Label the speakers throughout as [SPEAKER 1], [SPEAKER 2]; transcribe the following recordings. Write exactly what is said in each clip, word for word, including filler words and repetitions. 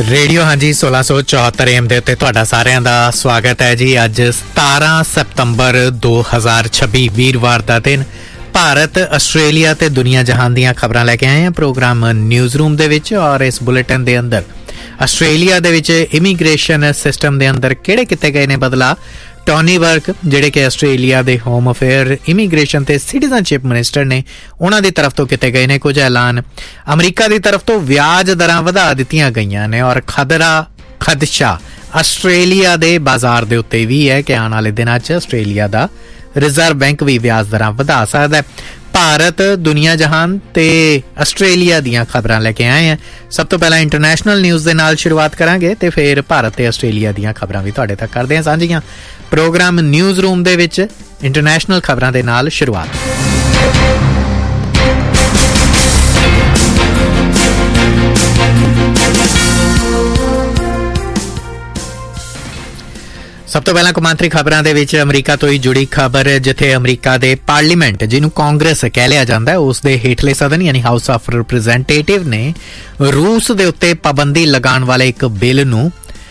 [SPEAKER 1] Radio हाँ जी सोलह सौ चौहत्तर एम दे उत्ते तुहाडा सारिਆਂ ਦਾ स्वागत है जी। अज सतारह सितंबर दो हज़ार छब्बी वीरवार का दिन भारत आस्ट्रेलिया ते दुनिया जहान दीयां खबरां लैके आए हैं प्रोग्राम न्यूज़ रूम दे विच। और इस बुलेटिन दे अंदर आस्ट्रेलिया दे विच इमीग्रेशन सिस्टम दे अंदर किहड़े किते गए ने बदलाव, टॉनी बर्क जिहड़े कि आस्ट्रेलिया दे होम अफेयर इमीग्रेशन ते सिटीजनशिप मिनिस्टर ने उन्हां दी तरफ तो किते गए ने कुछ ऐलान। अमरीका दी तरफ तो व्याज दरां वधा दित्तियां गईयां ने और खतरा खदशा आस्ट्रेलिया दे बाजार दे उत्ते भी है कि आने वाले दिनां च आस्ट्रेलिया दा रिजर्व बैंक भी व्याज दरां वधा सकदा है। भारत दुनिया जहान ते आस्ट्रेलिया दीयां खबरां लेके आए हैं। सब तो पहला इंटरनेशनल न्यूज़ दे नाल शुरुआत करांगे ते फिर भारत ते आस्ट्रेलिया दीयां खबरां भी तुहाडे तक करदे हां सांझियां। प्रोग्राम न्यूज़ रूम दे विच इंटरनेशनल खबरां दे नाल शुरुआत। सब तो पहला कौमांतरी खबरां दे विच अमरीका तो ही जुड़ी खबर, जिथे अमरीका दे पार्लीमेंट जिन्हों कांग्रेस कह लिया जाता है उस दे हेठले सदन यानी हाउस ऑफ रिप्रजेंटेटिव ने रूस दे उत्ते पाबंदी लगाने वाले एक बिल नूं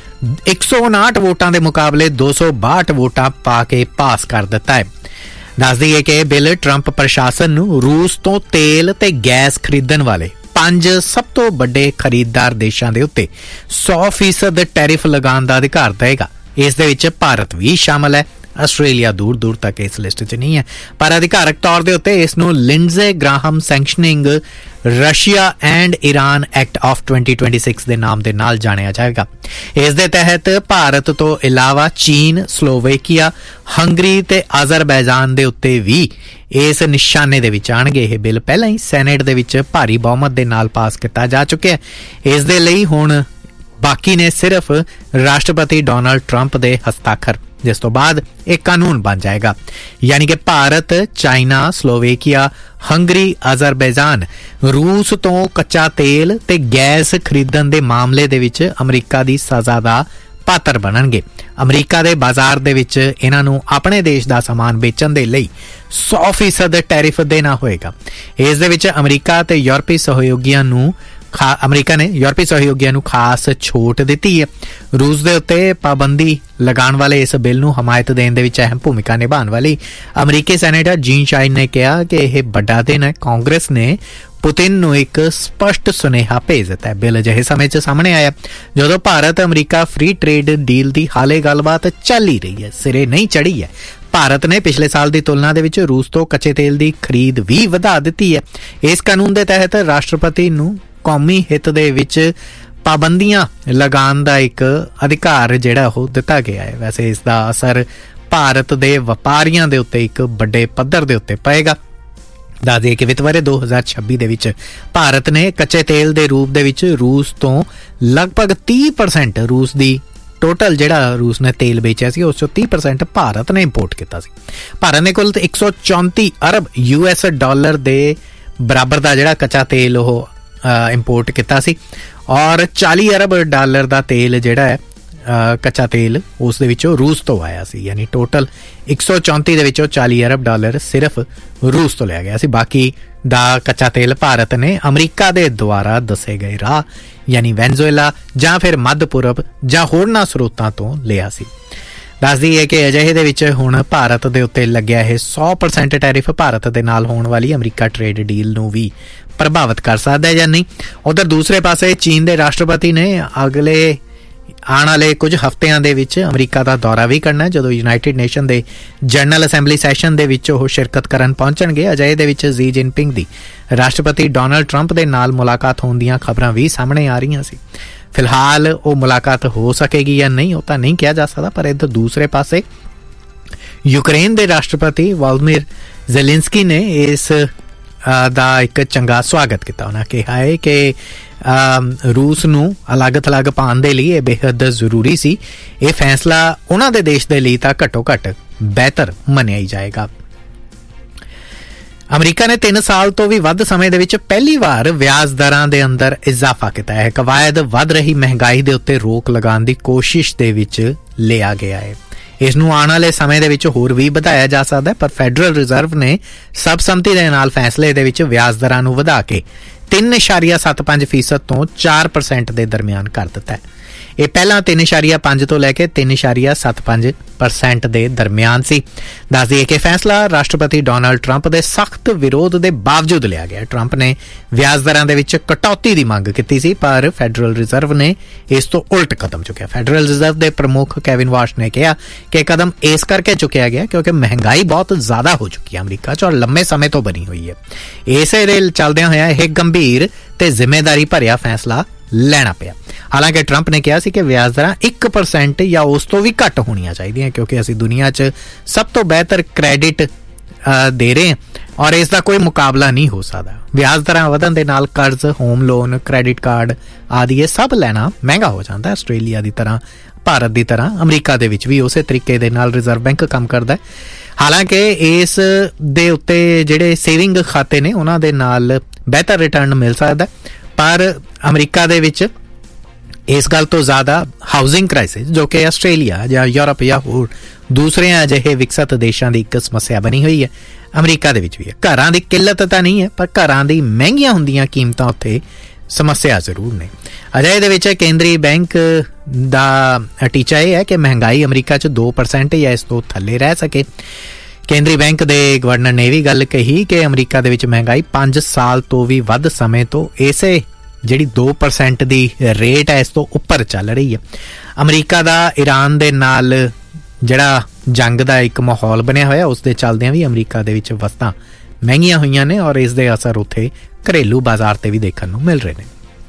[SPEAKER 1] एक सौ उनाहठ वोटां दे मुकाबले दो सौ बाहठ वोटां पा के पास कर दिता है। दस दईए कि बिल ट्रंप प्रशासन नूं रूस तो तेल ते गैस खरीदण वाले पंज सब तो बड़े खरीददार देशां दे उत्ते सौ फीसद टैरिफ लगाने का अधिकार देगा। इस दे विच भारत भी शामिल है। आस्ट्रेलिया दूर दूर तक इस लिस्ट च नहीं है, पर अधिकारक तौर दे उत्ते इस नूं लिंडजे Graham sanctioning Russia and Iran act of twenty twenty six दे नाम दे नाल जानिया जाएगा। इस दे तहत भारत तो इलावा चीन, स्लोवेकिया, हंगरी ते अजरबैजान दे उत्ते भी इस निशाने दे विच आणगे। यह बिल पहला ही सैनेट दे विच भारी बहुमत दे नाल पास किया जा चुका है। इस दे लई हुण बाकी ने सिर्फ राष्ट्रपति डोनाल्ड ट्रंप दे हस्ताक्षर, जिस तो बाद एक कानून बन जाएगा। यानी कि Bharat, China, Slovakia, Hungary, Azerbaijan रूस तो कच्चा तेल ते गैस खरीदण दे मामले दे विच अमरीका दी सज़ा दा पात्र बनणगे। अमरीका दे बाजार दे विच इन्हां नूं अपने देश दा समान बेचण दे लई सौ फीसद टैरिफ देना होएगा। इस दे विच अमरीका ते यूरोपी सहयोगियां नूं खा अमरीका ने यूरोपी सहयोगियों नूं खास छूट दी है। रूस दे उत्ते पाबंदी लगाने वाले इस बिल नूं हमायत देने दे विच अहम भूमिका निभाने वाली अमरीकी सैनेटर जीन शाइन ने कहा कि यह बड़ा दिन है। कांग्रेस ने पुतिन नूं एक स्पष्ट सुनेहा भेज दिता है। बिल अजिहे समय च सामने आया जदों भारत अमरीका फ्री ट्रेड डील की हाले गलबात चल ही रही है, सिरे नहीं चढ़ी है। भारत ने पिछले साल की तुलना दे विच रूस तो कच्चे तेल की खरीद भी वधा दी है। इस कानून के तहत राष्ट्रपति नूं कौमी हित दे विच पाबंदियां लगान दा एक अधिकार जिहड़ा हो दिता गया है। वैसे इसका असर भारत दे व्यापारियां दे उत्ते एक बड़े पद्धर दे उत्ते पएगा। दस दईए कि वित्त वरे दो हज़ार छब्बी दे विच भारत ने कच्चे तेल दे रूप दे विच रूस तो लगभग तीह परसेंट रूस दी टोटल जिहड़ा रूस ने तेल बेचा सी उस चों तीह परसेंट भारत ने इंपोर्ट किया सी। भारत ने कुल एक सौ चौंती अरब यू एस डॉलर दे बराबर का जिहड़ा कच्चा तेल वो इंपोर्ट किया सी और चाली अरब डॉलर का तेल जिहड़ा है कच्चा तेल उस दे विचों रूस तो आया सी। यानी टोटल एक सौ चौंती दे विचों चाली अरब डॉलर सिर्फ रूस तो लिया गया सी। बाकी दा कच्चा तेल भारत ने अमरीका दे द्वारा दसे गए राह यानी वेनेजुएला जां फिर मध्य पूरब जां होरनां स्रोतां तो लिया सी। दस दईए कि अजिहे दे विच हुण भारत दे उत्ते लग्गिया है सौ परसेंट टैरिफ भारत दे नाल होण वाली अमरीका ट्रेड डील नूं भी प्रभावित कर सकता है या नहीं। उधर दूसरे पासे चीन के राष्ट्रपति ने अगले आने वाले कुछ हफ्तियां दे विच अमरीका का दौरा भी करना है, जदों यूनाइटेड नेशन के जनरल असैंबली सैशन दे विच ओह शिरकत करन पहुंचणगे। अजिहे दे विच जी जिनपिंग दी राष्ट्रपति डोनाल्ड ट्रंप दे नाल मुलाकात होण दीयां खबरां भी सामने आ रहीआं सी। फिलहाल वो मुलाकात हो सकेगी या नहीं वो तो नहीं कहा जा सकता, पर इधर दूसरे पासे यूक्रेन के राष्ट्रपति वोलोदिमीर ज़ेलेंस्की ने इस दा एक चंगा स्वागत किया। उन्हें कहा है कि रूस नूं अलग थलग पाने दे लिए बेहद जरूरी सी। ये फैसला उन्होंने देश के लिए तो घट्टो घट्ट बेहतर मनिया जाएगा। अमरीका ने तीन साल तो भी वध समय दे विच पहली बार व्याज दरां दे अंदर इजाफा किया है। कवायद वध रही महंगाई दे उत्ते रोक लगाने की कोशिश दे विच लिया गया है। इस नूं आने वाले समय दे विच होर भी वधाया जा सकता है, पर फैडरल रिजर्व ने सबसम्मति दे नाल फैसले दे विच व्याज दरां नूं वधा के ਤਿੰਨ ਇਸ਼ਾਰੀਆ ਸੱਤ ਪੰਜ ਫੀਸਦ ਤੋਂ ਚਾਰ ਪਰਸੈਂਟ ਦੇ ਦਰਮਿਆਨ ਕਰ ਦਿੱਤਾ ਹੈ। ਇਹ ਪਹਿਲਾਂ ਤਿੰਨ ਇਸ਼ਾਰੀਆ ਪੰਜ ਤੋਂ ਲੈ ਕੇ ਤਿੰਨ ਇਸ਼ਾਰੀਆ ਸੱਤ ਪੰਜ ਪਰਸੈਂਟ ਦੇ ਦਰਮਿਆਨ ਸੀ। ਦੱਸ ਦਈਏ ਕਿ ਫੈਸਲਾ ਰਾਸ਼ਟਰਪਤੀ ਡੋਨਾਲਡ ਟਰੰਪ ਦੇ ਸਖਤ ਵਿਰੋਧ ਦੇ ਬਾਵਜੂਦ ਲਿਆ ਗਿਆ। ਟਰੰਪ ਨੇ ਵਿਆਜ ਦਰਾਂ ਦੇ ਵਿੱਚ ਕਟੌਤੀ ਦੀ ਮੰਗ ਕੀਤੀ ਸੀ, ਪਰ ਫੈਡਰਲ ਰਿਜ਼ਰਵ ਨੇ ਇਸ ਤੋਂ ਉਲਟ ਕਦਮ ਚੁੱਕਿਆ। ਫੈਡਰਲ ਰਿਜ਼ਰਵ ਦੇ ਪ੍ਰਮੁੱਖ ਕੇਵਿਨ ਵਾਸ਼ ਨੇ ਕਿਹਾ ਕਿ ਕਦਮ ਇਸ ਕਰਕੇ ਚੁੱਕਿਆ ਗਿਆ ਕਿਉਂਕਿ ਮਹਿੰਗਾਈ ਬਹੁਤ ਜ਼ਿਆਦਾ ਹੋ ਚੁੱਕੀ ਹੈ ਅਮਰੀਕਾ 'ਚ, ਔਰ ਲੰਮੇ ਸਮੇਂ ਤੋਂ ਬਣੀ ਹੋਈ ਹੈ। ਇਸੇ ਦੇ ਚੱਲਦਿਆਂ ਹੋਇਆ ਇਹ ਗੰਭੀਰ ਤੇ ਜ਼ਿੰਮੇਦਾਰੀ ਭਰਿਆ ਫੈਸਲਾ ਲੈਣਾ ਪਿਆ। ਹਾਲਾਂਕਿ ਟਰੰਪ ਨੇ ਕਿਹਾ ਸੀ ਕਿ ਵਿਆਜ ਦਰਾਂ ਇੱਕ ਪਰਸੈਂਟ ਜਾਂ ਉਸ ਤੋਂ ਵੀ ਘੱਟ ਹੋਣੀਆਂ ਚਾਹੀਦੀਆਂ ਕਿਉਂਕਿ ਅਸੀਂ ਦੁਨੀਆ 'ਚ ਸਭ ਤੋਂ ਬਿਹਤਰ ਕ੍ਰੈਡਿਟ ਦੇ ਰਹੇ ਹਾਂ ਔਰ ਇਸ ਦਾ ਕੋਈ ਮੁਕਾਬਲਾ ਨਹੀਂ ਹੋ ਸਕਦਾ। ਵਿਆਜ ਦਰਾਂ ਵਧਣ ਦੇ ਨਾਲ ਕਰਜ਼, ਹੋਮ ਲੋਨ, ਕ੍ਰੈਡਿਟ ਕਾਰਡ ਆਦਿ ਇਹ ਸਭ ਲੈਣਾ ਮਹਿੰਗਾ ਹੋ ਜਾਂਦਾ। ਆਸਟ੍ਰੇਲੀਆ ਦੀ ਤਰ੍ਹਾਂ, ਭਾਰਤ ਦੀ ਤਰ੍ਹਾਂ ਅਮਰੀਕਾ ਦੇ ਵਿੱਚ ਵੀ ਉਸੇ ਤਰੀਕੇ ਦੇ ਨਾਲ ਰਿਜ਼ਰਵ ਬੈਂਕ ਕੰਮ ਕਰਦਾ ਹੈ। ਹਾਲਾਂਕਿ ਇਸ ਦੇ ਉੱਤੇ ਜਿਹੜੇ ਸੇਵਿੰਗ ਖਾਤੇ ਨੇ ਉਹਨਾਂ ਦੇ ਨਾਲ ਬਿਹਤਰ ਰਿਟਰਨ ਮਿਲ ਸਕਦਾ, ਪਰ ਅਮਰੀਕਾ ਦੇ ਵਿੱਚ ਇਸ ਗੱਲ ਤੋਂ ਜ਼ਿਆਦਾ ਹਾਊਸਿੰਗ ਕ੍ਰਾਈਸਿਸ ਜੋ ਕਿ ਆਸਟ੍ਰੇਲੀਆ ਜਾਂ ਯੂਰਪ ਜਾਂ ਹੋਰ ਦੂਸਰੇ ਅਜਿਹੇ ਵਿਕਸਿਤ ਦੇਸ਼ਾਂ ਦੀ ਇੱਕ ਸਮੱਸਿਆ ਬਣੀ ਹੋਈ ਹੈ, ਅਮਰੀਕਾ ਦੇ ਵਿੱਚ ਵੀ ਹੈ। ਘਰਾਂ ਦੀ ਕਿੱਲਤ ਤਾਂ ਨਹੀਂ ਹੈ, ਪਰ ਘਰਾਂ ਦੀ ਮਹਿੰਗੀਆਂ ਹੁੰਦੀਆਂ ਕੀਮਤਾਂ ਉੱਥੇ ਸਮੱਸਿਆ ਜ਼ਰੂਰ ਨੇ। ਅਜਿਹੇ ਦੇ ਵਿੱਚ ਕੇਂਦਰੀ ਬੈਂਕ ਦਾ ਟੀਚਾ ਇਹ ਹੈ ਕਿ ਮਹਿੰਗਾਈ ਅਮਰੀਕਾ 'ਚ ਦੋ ਪਰਸੈਂਟ ਜਾਂ ਇਸ ਤੋਂ ਥੱਲੇ ਰਹਿ ਸਕੇ। ਕੇਂਦਰੀ ਬੈਂਕ ਦੇ ਗਵਰਨਰ ਨੇ ਵੀ ਗੱਲ ਕਹੀ ਕਿ ਅਮਰੀਕਾ ਦੇ ਵਿੱਚ ਮਹਿੰਗਾਈ ਪੰਜ ਸਾਲ ਤੋਂ ਵੀ ਵੱਧ ਸਮੇਂ ਤੋਂ ਇਸੇ ਜਿਹੜੀ ਦੋ ਪਰਸੈਂਟ ਦੀ ਰੇਟ ਹੈ ਇਸ ਤੋਂ ਉੱਪਰ ਚੱਲ ਰਹੀ ਹੈ। ਅਮਰੀਕਾ ਦਾ ਈਰਾਨ ਦੇ ਨਾਲ ਜਿਹੜਾ ਜੰਗ ਦਾ ਇੱਕ ਮਾਹੌਲ ਬਣਿਆ ਹੋਇਆ ਉਸ ਦੇ ਚੱਲਦਿਆਂ ਵੀ ਅਮਰੀਕਾ ਦੇ ਵਿੱਚ ਵਸਤਾਂ ਮਹਿੰਗੀਆਂ ਹੋਈਆਂ ਨੇ ਔਰ ਇਸ ਦੇ ਅਸਰ ਉੱਥੇ ਘਰੇਲੂ ਬਾਜ਼ਾਰ ਤੇ ਵੀ ਦੇਖਣ ਨੂੰ ਮਿਲ ਰਹੇ ਨੇ।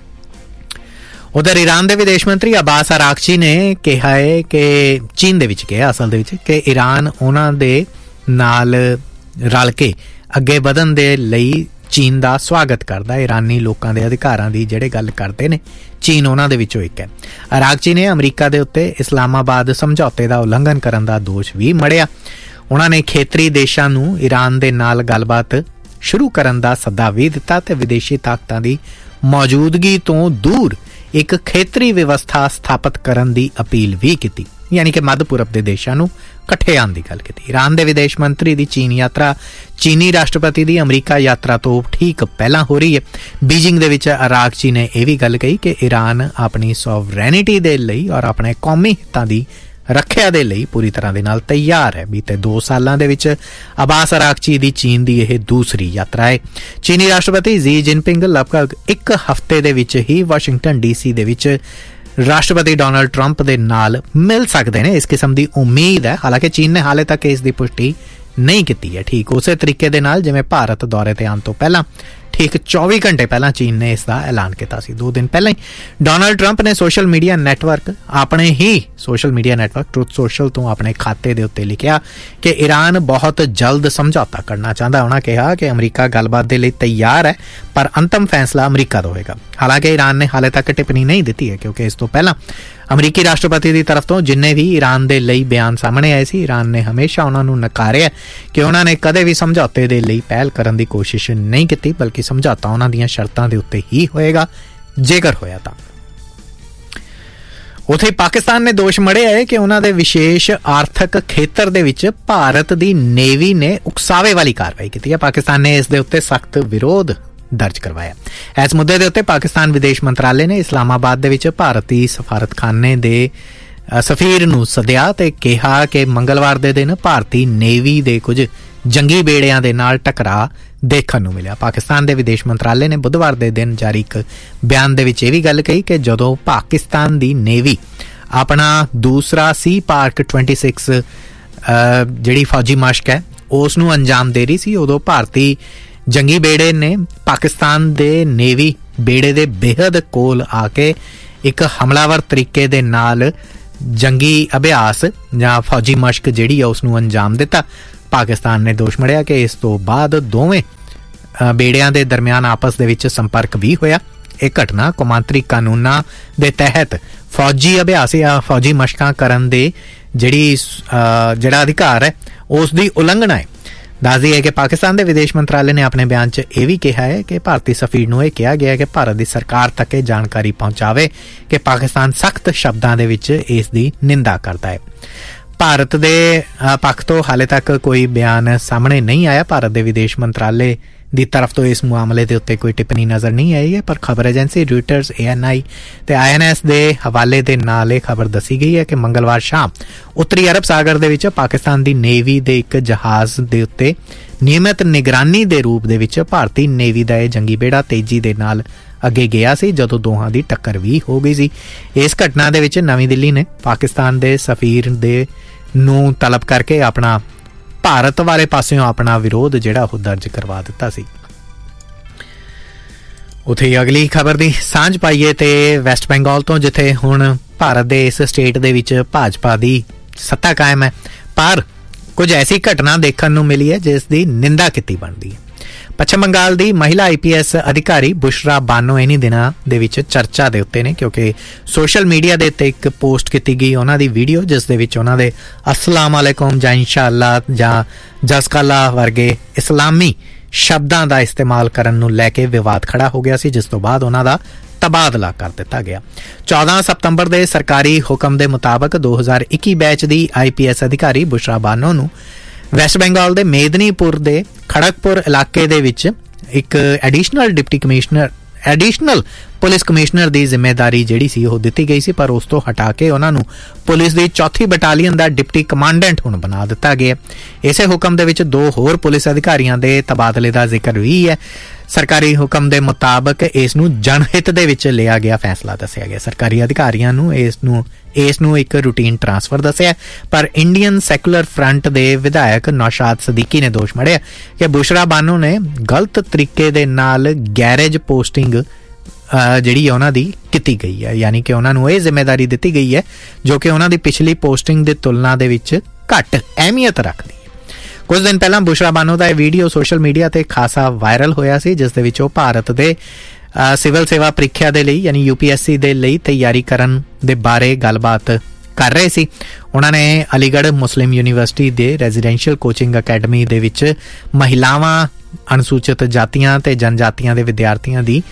[SPEAKER 1] ਉਧਰ ਈਰਾਨ ਦੇ ਵਿਦੇਸ਼ ਮੰਤਰੀ ਅਬਾਸ ਅਰਾਕਚੀ ਨੇ ਕਿਹਾ ਹੈ ਕਿ ਚੀਨ ਦੇ ਵਿੱਚ ਕਿਹਾ ਅਸਲ ਦੇ ਵਿੱਚ ਕਿ ਈਰਾਨ ਉਹਨਾਂ ਦੇ ਨਾਲ ਰਲ ਕੇ ਅੱਗੇ ਵਧਣ ਦੇ ਲਈ ਚੀਨ ਦਾ ਸਵਾਗਤ ਕਰਦਾ। ਈਰਾਨੀ ਲੋਕਾਂ ਦੇ ਅਧਿਕਾਰਾਂ ਦੀ ਜਿਹੜੇ ਗੱਲ ਕਰਦੇ ਨੇ ਚੀਨ ਉਹਨਾਂ ਦੇ ਵਿੱਚੋਂ ਇੱਕ ਹੈ। ਅਰਾਕਚੀ ਨੇ ਅਮਰੀਕਾ ਦੇ ਉੱਤੇ ਇਸਲਾਮਾਬਾਦ ਸਮਝੌਤੇ ਦਾ ਉਲੰਘਣ ਕਰਨ ਦਾ ਦੋਸ਼ ਵੀ ਮੜਿਆ। ਉਹਨਾਂ ਨੇ ਖੇਤਰੀ ਦੇਸ਼ਾਂ ਨੂੰ ਈਰਾਨ ਦੇ ਨਾਲ ਗੱਲਬਾਤ ਸ਼ੁਰੂ ਕਰਨ ਦਾ ਸੱਦਾ ਵੀ ਦਿੱਤਾ ਤੇ ਵਿਦੇਸ਼ੀ ਤਾਕਤਾਂ ਦੀ ਮੌਜੂਦਗੀ ਤੋਂ ਦੂਰ ਇੱਕ ਖੇਤਰੀ ਵਿਵਸਥਾ ਸਥਾਪਿਤ ਕਰਨ ਦੀ ਅਪੀਲ ਵੀ ਕੀਤੀ, ਯਾਨੀ ਕਿ ਮੱਧ ਪੂਰਬ ਦੇ ਦੇਸ਼ਾਂ ਨੂੰ ਇਕੱਠੇ ਆਉਣ ਦੀ ਗੱਲ ਕੀਤੀ। ਈਰਾਨ ਦੇ ਵਿਦੇਸ਼ ਮੰਤਰੀ ਦੀ ਚੀਨ ਯਾਤਰਾ ਚੀਨੀ ਰਾਸ਼ਟਰਪਤੀ ਦੀ ਅਮਰੀਕਾ ਯਾਤਰਾ ਤੋਂ ਠੀਕ ਪਹਿਲਾਂ ਹੋ ਰਹੀ ਹੈ। ਬੀਜਿੰਗ ਦੇ ਵਿੱਚ ਅਰਾਕਚੀ ਨੇ ਇਹ ਵੀ ਗੱਲ ਕਹੀ ਕਿ ਈਰਾਨ ਆਪਣੀ ਸੋਵਰੈਨਿਟੀ ਦੇ ਲਈ ਔਰ ਆਪਣੇ ਕੌਮੀ ਹਿੱਤਾਂ ਦੀ ਰੱਖਿਆ ਦੇ ਲਈ ਪੂਰੀ ਤਰ੍ਹਾਂ ਦੇ ਨਾਲ ਤਿਆਰ ਹੈ। ਬੀਤੇ ਦੋ ਸਾਲਾਂ ਦੇ ਵਿੱਚ ਅਬਾਸ ਅਰਾਕਚੀ ਦੀ ਚੀਨ ਦੀ ਇਹ ਦੂਸਰੀ ਯਾਤਰਾ ਹੈ। ਚੀਨੀ ਰਾਸ਼ਟਰਪਤੀ ਜੀ ਜਿਨਪਿੰਗ ਲਗਭਗ ਇੱਕ ਹਫ਼ਤੇ ਦੇ ਵਿੱਚ ਹੀ ਵਾਸ਼ਿੰਗਟਨ ਡੀਸੀ ਦੇ ਵਿੱਚ ਰਾਸ਼ਟਰਪਤੀ ਡੋਨਾਲਡ ਟਰੰਪ ਦੇ ਨਾਲ ਮਿਲ ਸਕਦੇ ਨੇ, ਇਸ ਕਿਸਮ ਦੀ ਉਮੀਦ ਹੈ। ਹਾਲਾਂਕਿ ਚੀਨ ਨੇ ਹਾਲੇ ਤੱਕ ਇਸ ਦੀ ਪੁਸ਼ਟੀ ਨਹੀਂ ਕੀਤੀ ਹੈ। ਠੀਕ ਉਸੇ ਤਰੀਕੇ ਦੇ ਨਾਲ ਜਿਵੇਂ ਭਾਰਤ ਦੌਰੇ ਤੇ ਆਉਣ ਤੋਂ ਪਹਿਲਾਂ ਠੀਕ ਚੌਵੀ ਘੰਟੇ ਪਹਿਲਾਂ ਚੀਨ ਨੇ ਇਸ ਦਾ ਐਲਾਨ ਕੀਤਾ ਸੀ। ਦੋ ਦਿਨ ਪਹਿਲਾਂ ਹੀ ਡੋਨਾਲਡ ਟਰੰਪ ਨੇ ਸੋਸ਼ਲ ਮੀਡੀਆ ਨੈਟਵਰਕ ਆਪਣੇ ਹੀ social media network truth social ਤੋਂ ਆਪਣੇ ਖਾਤੇ ਦੇ ਉੱਤੇ ਲਿਖਿਆ ਕਿ ਈਰਾਨ ਬਹੁਤ ਜਲਦ ਸਮਝੌਤਾ ਕਰਨਾ ਚਾਹੁੰਦਾ। ਉਹਨਾਂ ਕਿਹਾ ਕਿ ਅਮਰੀਕਾ ਗੱਲਬਾਤ ਦੇ ਲਈ ਤਿਆਰ ਹੈ, ਪਰ ਅੰਤਮ ਫੈਸਲਾ ਅਮਰੀਕਾ ਦਾ ਹੋਏਗਾ। ਹਾਲਾਂਕਿ ਈਰਾਨ ਨੇ ਹਾਲੇ ਤੱਕ ਟਿੱਪਣੀ ਨਹੀਂ ਦਿੱਤੀ ਹੈ ਕਿਉਂਕਿ ਇਸ ਤੋਂ ਪਹਿਲਾਂ ਅਮਰੀਕੀ ਰਾਸ਼ਟਰਪਤੀ ਦੀ ਤਰਫ ਤੋਂ ਜਿੰਨੇ ਵੀ ਈਰਾਨ ਦੇ ਲਈ ਬਿਆਨ ਸਾਹਮਣੇ ਆਏ ਸੀ, ਈਰਾਨ ਨੇ ਹਮੇਸ਼ਾ ਉਹਨਾਂ ਨੂੰ ਨਕਾਰਿਆ ਕਿ ਉਹਨਾਂ ਨੇ ਕਦੇ ਵੀ ਸਮਝੌਤੇ ਦੇ ਲਈ ਪਹਿਲ ਕਰਨ ਦੀ ਕੋਸ਼ਿਸ਼ ਨਹੀਂ ਕੀਤੀ, ਬਲਕਿ ਸਮਝੌਤਾ ਉਹਨਾਂ ਦੀਆਂ ਸ਼ਰਤਾਂ ਦੇ ਉੱਤੇ ਹੀ ਹੋਏਗਾ ਜੇਕਰ ਹੋਇਆ ਤਾਂ। ਉੱਥੇ ਪਾਕਿਸਤਾਨ ਨੇ ਦੋਸ਼ ਮੜਿਆ ਹੈ ਕਿ ਉਹਨਾਂ ਦੇ ਵਿਸ਼ੇਸ਼ ਆਰਥਿਕ ਖੇਤਰ ਦੇ ਵਿੱਚ ਭਾਰਤ ਦੀ ਨੇਵੀ ਨੇ ਉਕਸਾਵੇ ਵਾਲੀ ਕਾਰਵਾਈ ਕੀਤੀ ਹੈ। ਪਾਕਿਸਤਾਨ ਨੇ ਇਸ ਦੇ ਉੱਤੇ ਸਖਤ ਵਿਰੋਧ ਦਰਜ ਕਰਵਾਇਆ। ਇਸ ਮੁੱਦੇ ਦੇ ਉੱਤੇ ਪਾਕਿਸਤਾਨ ਵਿਦੇਸ਼ ਮੰਤਰਾਲੇ ਨੇ ਇਸਲਾਮਾਬਾਦ ਦੇ ਵਿੱਚ ਭਾਰਤੀ ਸਫਾਰਤਖਾਨੇ ਦੇ ਸਫੀਰ ਨੂੰ ਸੱਦਿਆ ਤੇ ਕਿਹਾ ਕਿ ਮੰਗਲਵਾਰ ਦੇ ਦਿਨ ਭਾਰਤੀ ਨੇਵੀ ਦੇ ਕੁਝ ਜੰਗੀ ਬੇੜਿਆਂ ਦੇ ਨਾਲ ਟਕਰਾਅ ਦੇਖਣ ਨੂੰ ਮਿਲਿਆ। ਪਾਕਿਸਤਾਨ ਦੇ ਵਿਦੇਸ਼ ਮੰਤਰਾਲੇ ਨੇ ਬੁੱਧਵਾਰ ਦੇ ਦਿਨ ਜਾਰੀ ਇੱਕ ਬਿਆਨ ਦੇ ਵਿੱਚ ਇਹ ਵੀ ਗੱਲ ਕਹੀ ਕਿ ਜਦੋਂ ਪਾਕਿਸਤਾਨ ਦੀ ਨੇਵੀ ਆਪਣਾ ਦੂਸਰਾ ਸੀ ਪਾਰਕ ਛੱਬੀ ਜਿਹੜੀ ਫੌਜੀ ਮਸ਼ਕ ਹੈ ਉਸ ਨੂੰ ਅੰਜਾਮ ਦੇ ਰਹੀ ਸੀ, ਉਦੋਂ ਭਾਰਤੀ ਜੰਗੀ ਬੇੜੇ ਨੇ ਪਾਕਿਸਤਾਨ ਦੇ ਨੇਵੀ ਬੇੜੇ ਦੇ ਬੇਹੱਦ ਕੋਲ ਆ ਕੇ ਇੱਕ ਹਮਲਾਵਰ ਤਰੀਕੇ ਦੇ ਨਾਲ ਜੰਗੀ ਅਭਿਆਸ ਜਾਂ ਫੌਜੀ ਮਸ਼ਕ ਜਿਹੜੀ ਆ ਉਸ ਨੂੰ ਅੰਜਾਮ ਦਿੱਤਾ। ਪਾਕਿਸਤਾਨ ਨੇ ਦੋਸ਼ ਮੜਿਆ ਕਿ ਇਸ ਤੋਂ ਬਾਅਦ ਦੋਵੇਂ ਬੇੜਿਆਂ ਦੇ ਦਰਮਿਆਨ ਆਪਸ ਦੇ ਵਿੱਚ ਸੰਪਰਕ ਵੀ ਹੋਇਆ। ਇਹ ਘਟਨਾ ਕੌਮਾਂਤਰੀ ਕਾਨੂੰਨਾਂ ਦੇ ਤਹਿਤ ਫੌਜੀ ਅਭਿਆਸ ਜਾਂ ਫੌਜੀ ਮਸ਼ਕਾਂ ਕਰਨ ਦੇ ਜਿਹੜੀ ਜਿਹੜਾ ਅਧਿਕਾਰ ਹੈ ਉਸ ਦੀ ਉਲੰਘਣਾ ਹੈ। ਦੱਸਦੀ ਹੈ ਕਿ ਪਾਕਿਸਤਾਨ ਦੇ ਵਿਦੇਸ਼ ਮੰਤਰਾਲੇ ਨੇ ਆਪਣੇ ਬਿਆਨ 'ਚ ਇਹ ਵੀ ਕਿਹਾ ਹੈ ਕਿ ਭਾਰਤੀ ਸਫੀਰ ਨੂੰ ਇਹ ਕਿਹਾ ਗਿਆ ਕਿ ਭਾਰਤ ਦੀ ਸਰਕਾਰ ਤੱਕ ਇਹ ਜਾਣਕਾਰੀ ਪਹੁੰਚਾਵੇ ਕਿ ਪਾਕਿਸਤਾਨ ਸਖਤ ਸ਼ਬਦਾਂ ਦੇ ਵਿੱਚ ਇਸ ਦੀ ਨਿੰਦਾ ਕਰਦਾ ਹੈ। ਭਾਰਤ ਦੇ ਪੱਖ ਤੋਂ ਹਾਲੇ ਤੱਕ ਕੋਈ ਬਿਆਨ ਸਾਹਮਣੇ ਨਹੀਂ ਆਇਆ। ਭਾਰਤ ਦੇ ਵਿਦੇਸ਼ ਮੰਤਰਾਲੇ ਦੀ ਤਰਫ ਤੋਂ ਇਸ ਮਾਮਲੇ ਦੇ ਉੱਤੇ ਕੋਈ ਟਿੱਪਣੀ ਨਜ਼ਰ ਨਹੀਂ ਆਈ ਹੈ, ਪਰ ਖਬਰ ਏਜੰਸੀ ਰॉयटर्स, ਏ ਐਨ ਆਈ ਤੇ ਆਈ ਐਨ ਐਸ ਦੇ ਹਵਾਲੇ ਦੇ ਨਾਲ ਇਹ ਖਬਰ ਦੱਸੀ ਗਈ ਹੈ ਕਿ ਮੰਗਲਵਾਰ ਸ਼ਾਮ ਉੱਤਰੀ ਅਰਬ ਸਾਗਰ ਦੇ ਵਿੱਚ ਪਾਕਿਸਤਾਨ ਦੀ ਨੇਵੀ ਦੇ ਇੱਕ ਜਹਾਜ਼ ਦੇ ਉੱਤੇ ਨਿਯਮਿਤ ਨਿਗਰਾਨੀ ਦੇ ਰੂਪ ਦੇ ਵਿੱਚ ਭਾਰਤੀ ਨੇਵੀ ਦਾ ਇਹ ਜੰਗੀ ਬੇੜਾ ਤੇਜ਼ੀ ਦੇ ਨਾਲ ਅੱਗੇ ਗਿਆ ਸੀ, ਜਦੋਂ ਦੋਹਾਂ ਦੀ ਟੱਕਰ ਵੀ ਹੋ ਗਈ ਸੀ। ਇਸ ਘਟਨਾ ਦੇ ਵਿੱਚ ਨਵੀਂ ਦਿੱਲੀ ਨੇ ਪਾਕਿਸਤਾਨ ਦੇ ਸਫੀਰ ਦੇ ਨੂੰ ਤਲਬ ਕਰਕੇ ਆਪਣਾ ਭਾਰਤ ਵਾਲੇ ਪਾਸਿਓਂ ਆਪਣਾ ਵਿਰੋਧ ਜਿਹੜਾ ਉਹ ਦਰਜ ਕਰਵਾ ਦਿੱਤਾ ਸੀ। ਉੱਥੇ ਅਗਲੀ ਖਬਰ ਦੀ ਸਾਂਝ ਪਾਈਏ ਤੇ ਵੈਸਟ ਬੰਗਾਲ ਤੋਂ, ਜਿੱਥੇ ਹੁਣ ਭਾਰਤ ਦੇ ਇਸ ਸਟੇਟ ਦੇ ਵਿੱਚ ਭਾਜਪਾ ਦੀ ਸੱਤਾ ਕਾਇਮ ਹੈ, ਪਰ ਕੁਝ ਐਸੀ ਘਟਨਾ ਦੇਖਣ ਨੂੰ ਮਿਲੀ ਹੈ ਜਿਸ ਦੀ ਨਿੰਦਾ ਕੀਤੀ ਬਣਦੀ ਹੈ। ਪੱਛਮ ਬੰਗਾਲ ਦੀ ਮਹਿਲਾ ਆਈ ਪੀ ਐਸ ਅਧਿਕਾਰੀ ਬੁਸ਼ਰਾ ਬਾਨੋ ਇਨ੍ਹਾਂ ਦਿਨਾਂ ਦੇ ਵਿੱਚ ਚਰਚਾ ਦੇ ਉੱਤੇ ਨੇ, ਕਿਉਂਕਿ ਸੋਸ਼ਲ ਮੀਡੀਆ ਦੇ ਉੱਤੇ ਇੱਕ ਪੋਸਟ ਕੀਤੀ ਗਈ ਉਹਨਾਂ ਦੀ ਵੀਡੀਓ, ਜਿਸ ਦੇ ਵਿੱਚ ਉਹਨਾਂ ਦੇ ਅਸਲਾਮ ਅਲੈਕੁਮ ਜਾਂ ਇਨਸ਼ਾਅੱਲਾ ਜਾਂ ਜਜ਼ਕੱਲਾ ਵਰਗੇ ਇਸਲਾਮੀ ਸ਼ਬਦਾਂ ਦਾ ਇਸਤੇਮਾਲ ਕਰਨ ਨੂੰ ਲੈ ਕੇ ਵਿਵਾਦ ਖੜਾ ਹੋ ਗਿਆ ਸੀ, ਜਿਸ ਤੋਂ ਬਾਅਦ ਉਹਨਾਂ ਦਾ ਤਬਾਦਲਾ ਕਰ ਦਿੱਤਾ ਗਿਆ। ਚੌਦਾਂ ਸਤੰਬਰ ਦੇ ਸਰਕਾਰੀ ਹੁਕਮ ਦੇ ਮੁਤਾਬਕ ਦੋ ਹਜ਼ਾਰ ਇੱਕੀ ਬੈਚ ਦੀ ਆਈ ਪੀ ਐਸ ਅਧਿਕਾਰੀ ਬੁਸ਼ਰਾ ਬਾਨੋ ਨੂੰ ਵੈਸਟ ਬੰਗਾਲ ਦੇ ਮੇਦਨੀਪੁਰ ਦੇ ਖੜਗਪੁਰ ਇਲਾਕੇ ਦੇ ਵਿੱਚ ਇੱਕ additional deputy commissioner additional police commissioner ਦੀ ਜ਼ਿੰਮੇਵਾਰੀ ਜਿਹੜੀ ਸੀ ਉਹ ਦਿੱਤੀ ਗਈ ਸੀ, ਪਰ ਉਸ ਤੋਂ ਹਟਾ ਕੇ ਉਹਨਾਂ ਨੂੰ ਪੁਲਿਸ ਦੀ ਚੌਥੀ ਬਟਾਲੀਅਨ ਦਾ ਡਿਪਟੀ ਕਮਾਂਡੈਂਟ ਹੁਣ ਬਣਾ ਦਿੱਤਾ ਗਿਆ। ਇਸੇ ਹੁਕਮ ਦੇ ਵਿੱਚ ਦੋ ਹੋਰ ਪੁਲਿਸ ਅਧਿਕਾਰੀਆਂ ਦੇ ਤਬਾਦਲੇ ਦਾ ਜ਼ਿਕਰ ਵੀ ਹੈ। ਸਰਕਾਰੀ ਹੁਕਮ ਦੇ ਮੁਤਾਬਕ ਇਸ ਨੂੰ ਜਨਹਿਤ ਦੇ ਵਿੱਚ ਲਿਆ ਗਿਆ ਫੈਸਲਾ ਦੱਸਿਆ ਗਿਆ। ਸਰਕਾਰੀ ਅਧਿਕਾਰੀਆਂ ਨੂੰ ਇਸ ਨੂੰ ਇਸ ਨੂੰ ਇੱਕ ਰੂਟੀਨ ਟਰਾਂਸਫਰ ਦੱਸਿਆ, ਪਰ ਇੰਡੀਅਨ ਸੈਕੂਲਰ ਫਰੰਟ ਦੇ ਵਿਧਾਇਕ ਨੌਸ਼ਾਦ ਸਦੀਕੀ ਨੇ ਦੋਸ਼ ਮੜਿਆ ਕਿ ਬੁਸ਼ਰਾ ਬਾਨੋ ਨੇ ਗਲਤ ਤਰੀਕੇ ਦੇ ਨਾਲ ਗੈਰੇਜ ਪੋਸਟਿੰਗ ਜਿਹੜੀ ਉਹਨਾਂ ਦੀ ਕੀਤੀ ਗਈ ਹੈ, ਯਾਨੀ ਕਿ ਉਹਨਾਂ ਨੂੰ ਇਹ ਜ਼ਿੰਮੇਵਾਰੀ ਦਿੱਤੀ ਗਈ ਹੈ ਜੋ ਕਿ ਉਹਨਾਂ ਦੀ ਪਿਛਲੀ ਪੋਸਟਿੰਗ ਦੀ ਤੁਲਨਾ ਦੇ ਵਿੱਚ ਘੱਟ ਅਹਿਮੀਅਤ ਰੱਖਦੀ ਹੈ। ਕੁਝ ਦਿਨ ਪਹਿਲਾਂ ਬੁਸ਼ਰਾ ਬਾਨੋ ਦਾ ਇਹ ਵੀਡੀਓ ਸੋਸ਼ਲ ਮੀਡੀਆ ਤੇ ਖਾਸਾ ਵਾਇਰਲ ਹੋਇਆ ਸੀ, ਜਿਸ ਦੇ ਵਿੱਚ ਉਹ ਭਾਰਤ ਦੇ ਸਿਵਲ ਸੇਵਾ ਪ੍ਰੀਖਿਆ ਦੇ ਲਈ ਯਾਨੀ ਯੂ ਪੀ ਐਸ ਸੀ ਦੇ ਲਈ ਤਿਆਰੀ ਕਰਨ ਦੇ ਬਾਰੇ ਗੱਲਬਾਤ ਕਰ ਰਹੇ ਸੀ। ਉਹਨਾਂ ਨੇ ਅਲੀਗੜ੍ਹ ਮੁਸਲਿਮ ਯੂਨੀਵਰਸਿਟੀ ਦੇ ਰੈਜ਼ੀਡੈਂਸ਼ੀਅਲ ਕੋਚਿੰਗ ਅਕੈਡਮੀ ਦੇ ਵਿੱਚ ਮਹਿਲਾਵਾਂ, ਅਨੁਸੂਚਿਤ ਜਾਤੀਆਂ ਤੇ ਜਨਜਾਤੀਆਂ ਦੇ ਵਿਦਿਆਰਥੀਆਂ ਦੀ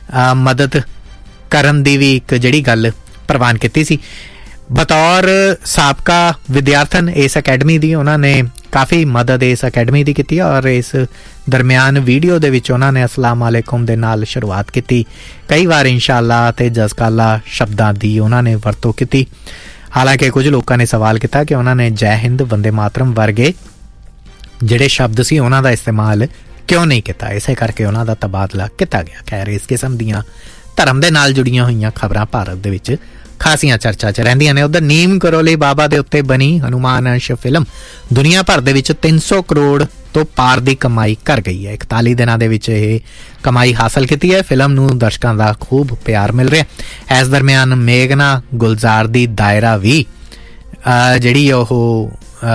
[SPEAKER 1] ਮਦਦ ਕਰਨ ਦੀ ਵੀ ਇੱਕ ਜਿਹੜੀ ਗੱਲ ਪ੍ਰਵਾਨ ਕੀਤੀ ਸੀ। ਬਤੌਰ ਸਾਬਕਾ ਵਿਦਿਆਰਥਣ ਇਸ ਅਕੈਡਮੀ ਦੀ ਉਹਨਾਂ ਨੇ ਕਾਫੀ ਮਦਦ ਇਸ ਅਕੈਡਮੀ ਦੀ ਕੀਤੀ ਔਰ ਇਸ ਦਰਮਿਆਨ ਵੀਡੀਓ ਦੇ ਵਿੱਚ ਉਹਨਾਂ ਨੇ ਅਸਲਾਮ ਅਲੈਕੁਮ ਦੇ ਨਾਲ ਸ਼ੁਰੂਆਤ ਕੀਤੀ। ਕਈ ਵਾਰ ਇਨਸ਼ਾਅੱਲਾ ਤੇ ਜਜ਼ਕੱਲਾ ਸ਼ਬਦਾਂ ਦੀ ਉਹਨਾਂ ਨੇ ਵਰਤੋਂ ਕੀਤੀ। ਹਾਲਾਂਕਿ ਕੁਝ ਲੋਕਾਂ ਨੇ ਸਵਾਲ ਕੀਤਾ ਕਿ ਉਹਨਾਂ ਨੇ ਜੈ ਹਿੰਦ, ਵੰਦੇ ਮਾਤਰਮ ਵਰਗੇ ਜਿਹੜੇ ਸ਼ਬਦ ਸੀ ਉਹਨਾਂ ਦਾ ਇਸਤੇਮਾਲ ਕਿਉਂ ਨਹੀਂ ਕੀਤਾ, ਇਸੇ ਕਰਕੇ ਉਹਨਾਂ ਦਾ ਤਬਾਦਲਾ ਕੀਤਾ ਗਿਆ। ਖੈਰ, ਇਸ ਕਿਸਮ ਦੀਆਂ ਧਰਮ ਦੇ ਨਾਲ ਜੁੜੀਆਂ ਹੋਈਆਂ ਖਬਰਾਂ ਭਾਰਤ ਦੇ ਵਿੱਚ ਖਾਸੀਆਂ ਚਰਚਾ 'ਚ ਰਹਿੰਦੀਆਂ ਨੇ। ਉਧਰ ਨੀਮ ਕਰੋਲੀ ਬਾਬਾ ਦੇ ਉੱਤੇ ਬਣੀ ਹਨੂਮਾਨ ਅੰਸ਼ ਫਿਲਮ ਦੁਨੀਆ ਭਰ ਦੇ ਵਿੱਚ ਤਿੰਨ ਸੌ ਕਰੋੜ ਤੋਂ ਪਾਰ ਦੀ ਕਮਾਈ ਕਰ ਗਈ ਹੈ। ਇਕਤਾਲੀ ਦਿਨਾਂ ਦੇ ਵਿੱਚ ਇਹ ਕਮਾਈ ਹਾਸਲ ਕੀਤੀ ਹੈ। ਫਿਲਮ ਨੂੰ ਦਰਸ਼ਕਾਂ ਦਾ ਖੂਬ ਪਿਆਰ ਮਿਲ ਰਿਹਾ। ਇਸ ਦਰਮਿਆਨ ਮੇਘਨਾ ਗੁਲਜ਼ਾਰ ਦੀ ਦਾਇਰਾ ਵੀ ਜਿਹੜੀ ਉਹ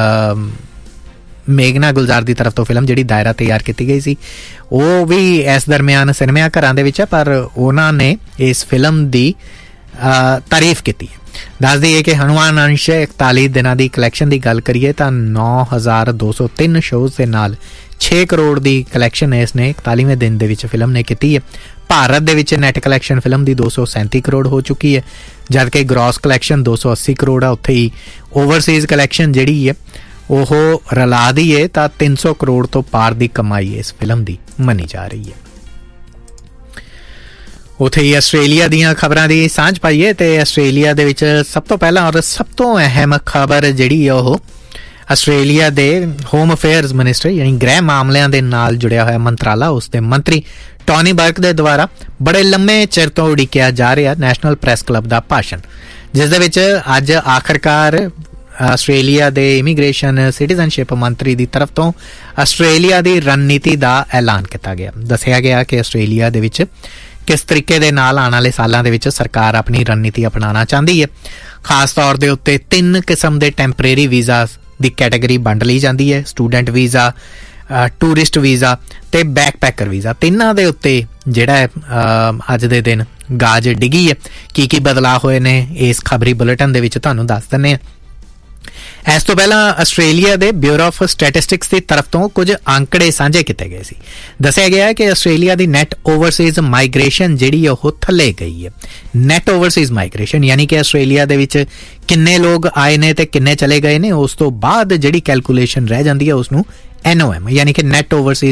[SPEAKER 1] ਮੇਘਨਾ ਗੁਲਜ਼ਾਰ ਦੀ ਤਰਫ ਤੋਂ ਫਿਲਮ ਜਿਹੜੀ ਦਾਇਰਾ ਤਿਆਰ ਕੀਤੀ ਗਈ ਸੀ ਉਹ ਵੀ ਇਸ ਦਰਮਿਆਨ ਸਿਨੇਮਾ ਘਰਾਂ ਦੇ ਵਿੱਚ ਹੈ, ਪਰ ਉਹਨਾਂ ਨੇ ਇਸ ਫਿਲਮ ਦੀ ਤਾਰੀਫ ਕੀਤੀ ਹੈ। ਦੱਸ ਦਈਏ ਕਿ ਹਨੂਮਾਨ ਅੰਸ਼ ਇਕਤਾਲੀ ਦਿਨਾਂ ਦੀ ਕਲੈਕਸ਼ਨ ਦੀ ਗੱਲ ਕਰੀਏ ਤਾਂ ਨੌ ਹਜ਼ਾਰ ਦੋ ਸੌ ਤਿੰਨ ਸ਼ੋਜ਼ ਦੇ ਨਾਲ ਛੇ ਕਰੋੜ ਦੀ ਕਲੈਕਸ਼ਨ ਇਸ ਨੇ ਇਕਤਾਲੀਵੇਂ ਦਿਨ ਦੇ ਵਿੱਚ ਫਿਲਮ ਨੇ ਕੀਤੀ ਹੈ। ਭਾਰਤ ਦੇ ਵਿੱਚ ਨੈਟ ਕਲੈਕਸ਼ਨ ਫਿਲਮ ਦੀ ਦੋ ਸੌ ਸੈਂਤੀ ਕਰੋੜ ਹੋ ਚੁੱਕੀ ਹੈ, ਜਦਕਿ ਗ੍ਰੋਸ ਕਲੈਕਸ਼ਨ ਦੋ ਸੌ ਅੱਸੀ ਕਰੋੜ ਆ। ਉੱਥੇ ਹੀ ਓਵਰਸੀਜ਼ ਕਲੈਕਸ਼ਨ ਜਿਹੜੀ ਹੈ ਉਹ ਰਲਾ ਦੀਏ ਤਾਂ ਤਿੰਨ ਸੌ ਕਰੋੜ ਤੋਂ ਪਾਰ ਦੀ ਕਮਾਈ ਇਸ ਫਿਲਮ ਦੀ ਮੰਨੀ ਜਾ ਰਹੀ ਹੈ। ਉੱਥੇ ਹੀ ਆਸਟ੍ਰੇਲੀਆ ਦੀਆਂ ਖਬਰਾਂ ਦੀ ਸਾਂਝ ਪਾਈਏ ਤੇ ਆਸਟ੍ਰੇਲੀਆ ਦੇ ਵਿੱਚ ਸਭ ਤੋਂ ਪਹਿਲਾਂ ਔਰ ਸਭ ਤੋਂ ਅਹਿਮ ਖਬਰ ਜਿਹੜੀ ਉਹ ਆਸਟ੍ਰੇਲੀਆ ਦੇ ਹੋਮ ਅਫੇਅਰਸ ਮਿਨਿਸਟਰ ਯਾਨੀ ਗ੍ਰਹਿ ਮਾਮਲਿਆਂ ਦੇ ਨਾਲ ਜੁੜਿਆ ਹੋਇਆ ਮੰਤਰਾਲਾ, ਉਸ ਦੇ ਮੰਤਰੀ ਟੋਨੀ ਬਰਕ ਦੇ ਦੁਆਰਾ ਬੜੇ ਲੰਮੇ ਚਿਰ ਤੋਂ ਉਡੀਕਿਆ ਜਾ ਰਿਹਾ ਨੈਸ਼ਨਲ ਪ੍ਰੈਸ ਕਲੱਬ ਦਾ ਭਾਸ਼ਣ, ਜਿਸ ਦੇ ਵਿੱਚ ਅੱਜ ਆਖਰਕਾਰ ਆਸਟ੍ਰੇਲੀਆ ਦੇ ਇਮੀਗ੍ਰੇਸ਼ਨ ਸਿਟੀਜ਼ਨਸ਼ਿਪ ਮੰਤਰੀ ਦੀ ਤਰਫ ਤੋਂ ਆਸਟ੍ਰੇਲੀਆ ਦੀ ਰਣਨੀਤੀ ਦਾ ਐਲਾਨ ਕੀਤਾ ਗਿਆ। ਦੱਸਿਆ ਗਿਆ ਕਿ ਆਸਟ੍ਰੇਲੀਆ ਦੇ ਵਿੱਚ ਕਿਸ ਤਰੀਕੇ ਦੇ ਨਾਲ ਆਉਣ ਵਾਲੇ ਸਾਲਾਂ ਦੇ ਵਿੱਚ ਸਰਕਾਰ ਆਪਣੀ ਰਣਨੀਤੀ ਅਪਣਾਉਣਾ ਚਾਹੁੰਦੀ ਹੈ। ਖਾਸ ਤੌਰ ਦੇ ਉੱਤੇ ਤਿੰਨ ਕਿਸਮ ਦੇ ਟੈਂਪਰੇਰੀ ਵੀਜ਼ਾ ਦੀ ਕੈਟਾਗਰੀ ਵੰਡ ਲਈ ਜਾਂਦੀ ਹੈ। ਸਟੂਡੈਂਟ ਵੀਜ਼ਾ, ਟੂਰਿਸਟ ਵੀਜ਼ਾ ਤੇ ਬੈਕਪੈਕਰ ਵੀਜ਼ਾ। ਤਿੰਨਾਂ ਦੇ ਉੱਤੇ ਜਿਹੜਾ ਅੱਜ ਦੇ ਦਿਨ ਗਾਜ ਡਿੱਗੀ ਹੈ। ਕੀ ਕੀ ਬਦਲਾਅ ਹੋਏ ਨੇ ਇਸ ਖਬਰੀ ਬੁਲੇਟਿਨ ਦੇ ਵਿੱਚ ਤੁਹਾਨੂੰ ਦੱਸ ਦਿੰਦੇ ਹਾਂ। ਇਸ ਤੋਂ ਪਹਿਲਾਂ ਆਸਟ੍ਰੇਲੀਆ ਦੇ ਬਿਊਰੋ ਆਫ ਸਟੈਟਿਸਟਿਕਸ ਦੀ ਤਰਫ ਤੋਂ ਕੁਝ ਅੰਕੜੇ ਸਾਂਝੇ ਕੀਤੇ ਗਏ ਸੀ। ਦੱਸਿਆ ਗਿਆ ਹੈ ਕਿ ਆਸਟ੍ਰੇਲੀਆ ਦੀ ਨੈਟ ਓਵਰਸੀਜ਼ ਮਾਈਗ੍ਰੇਸ਼ਨ ਜਿਹੜੀ ਉਹ ਥੱਲੇ ਗਈ ਹੈ। ਨੈਟ ਓਵਰਸੀਜ਼ ਮਾਈਗ੍ਰੇਸ਼ਨ ਯਾਨੀ ਕਿ ਆਸਟ੍ਰੇਲੀਆ ਦੇ ਵਿੱਚ ਕਿੰਨੇ ਲੋਕ ਆਏ ਨੇ ਤੇ ਕਿੰਨੇ ਚਲੇ ਗਏ ਨੇ, ਉਸ ਤੋਂ ਬਾਅਦ ਜਿਹੜੀ ਕੈਲਕੂਲੇਸ਼ਨ ਰਹਿ ਜਾਂਦੀ ਹੈ ਉਸ ਨੂੰ ਐਨ ਓ ਐਮ ਯਾਨੀ ਕਿ ਨੈਟ ਓਵਰਸੀਜ਼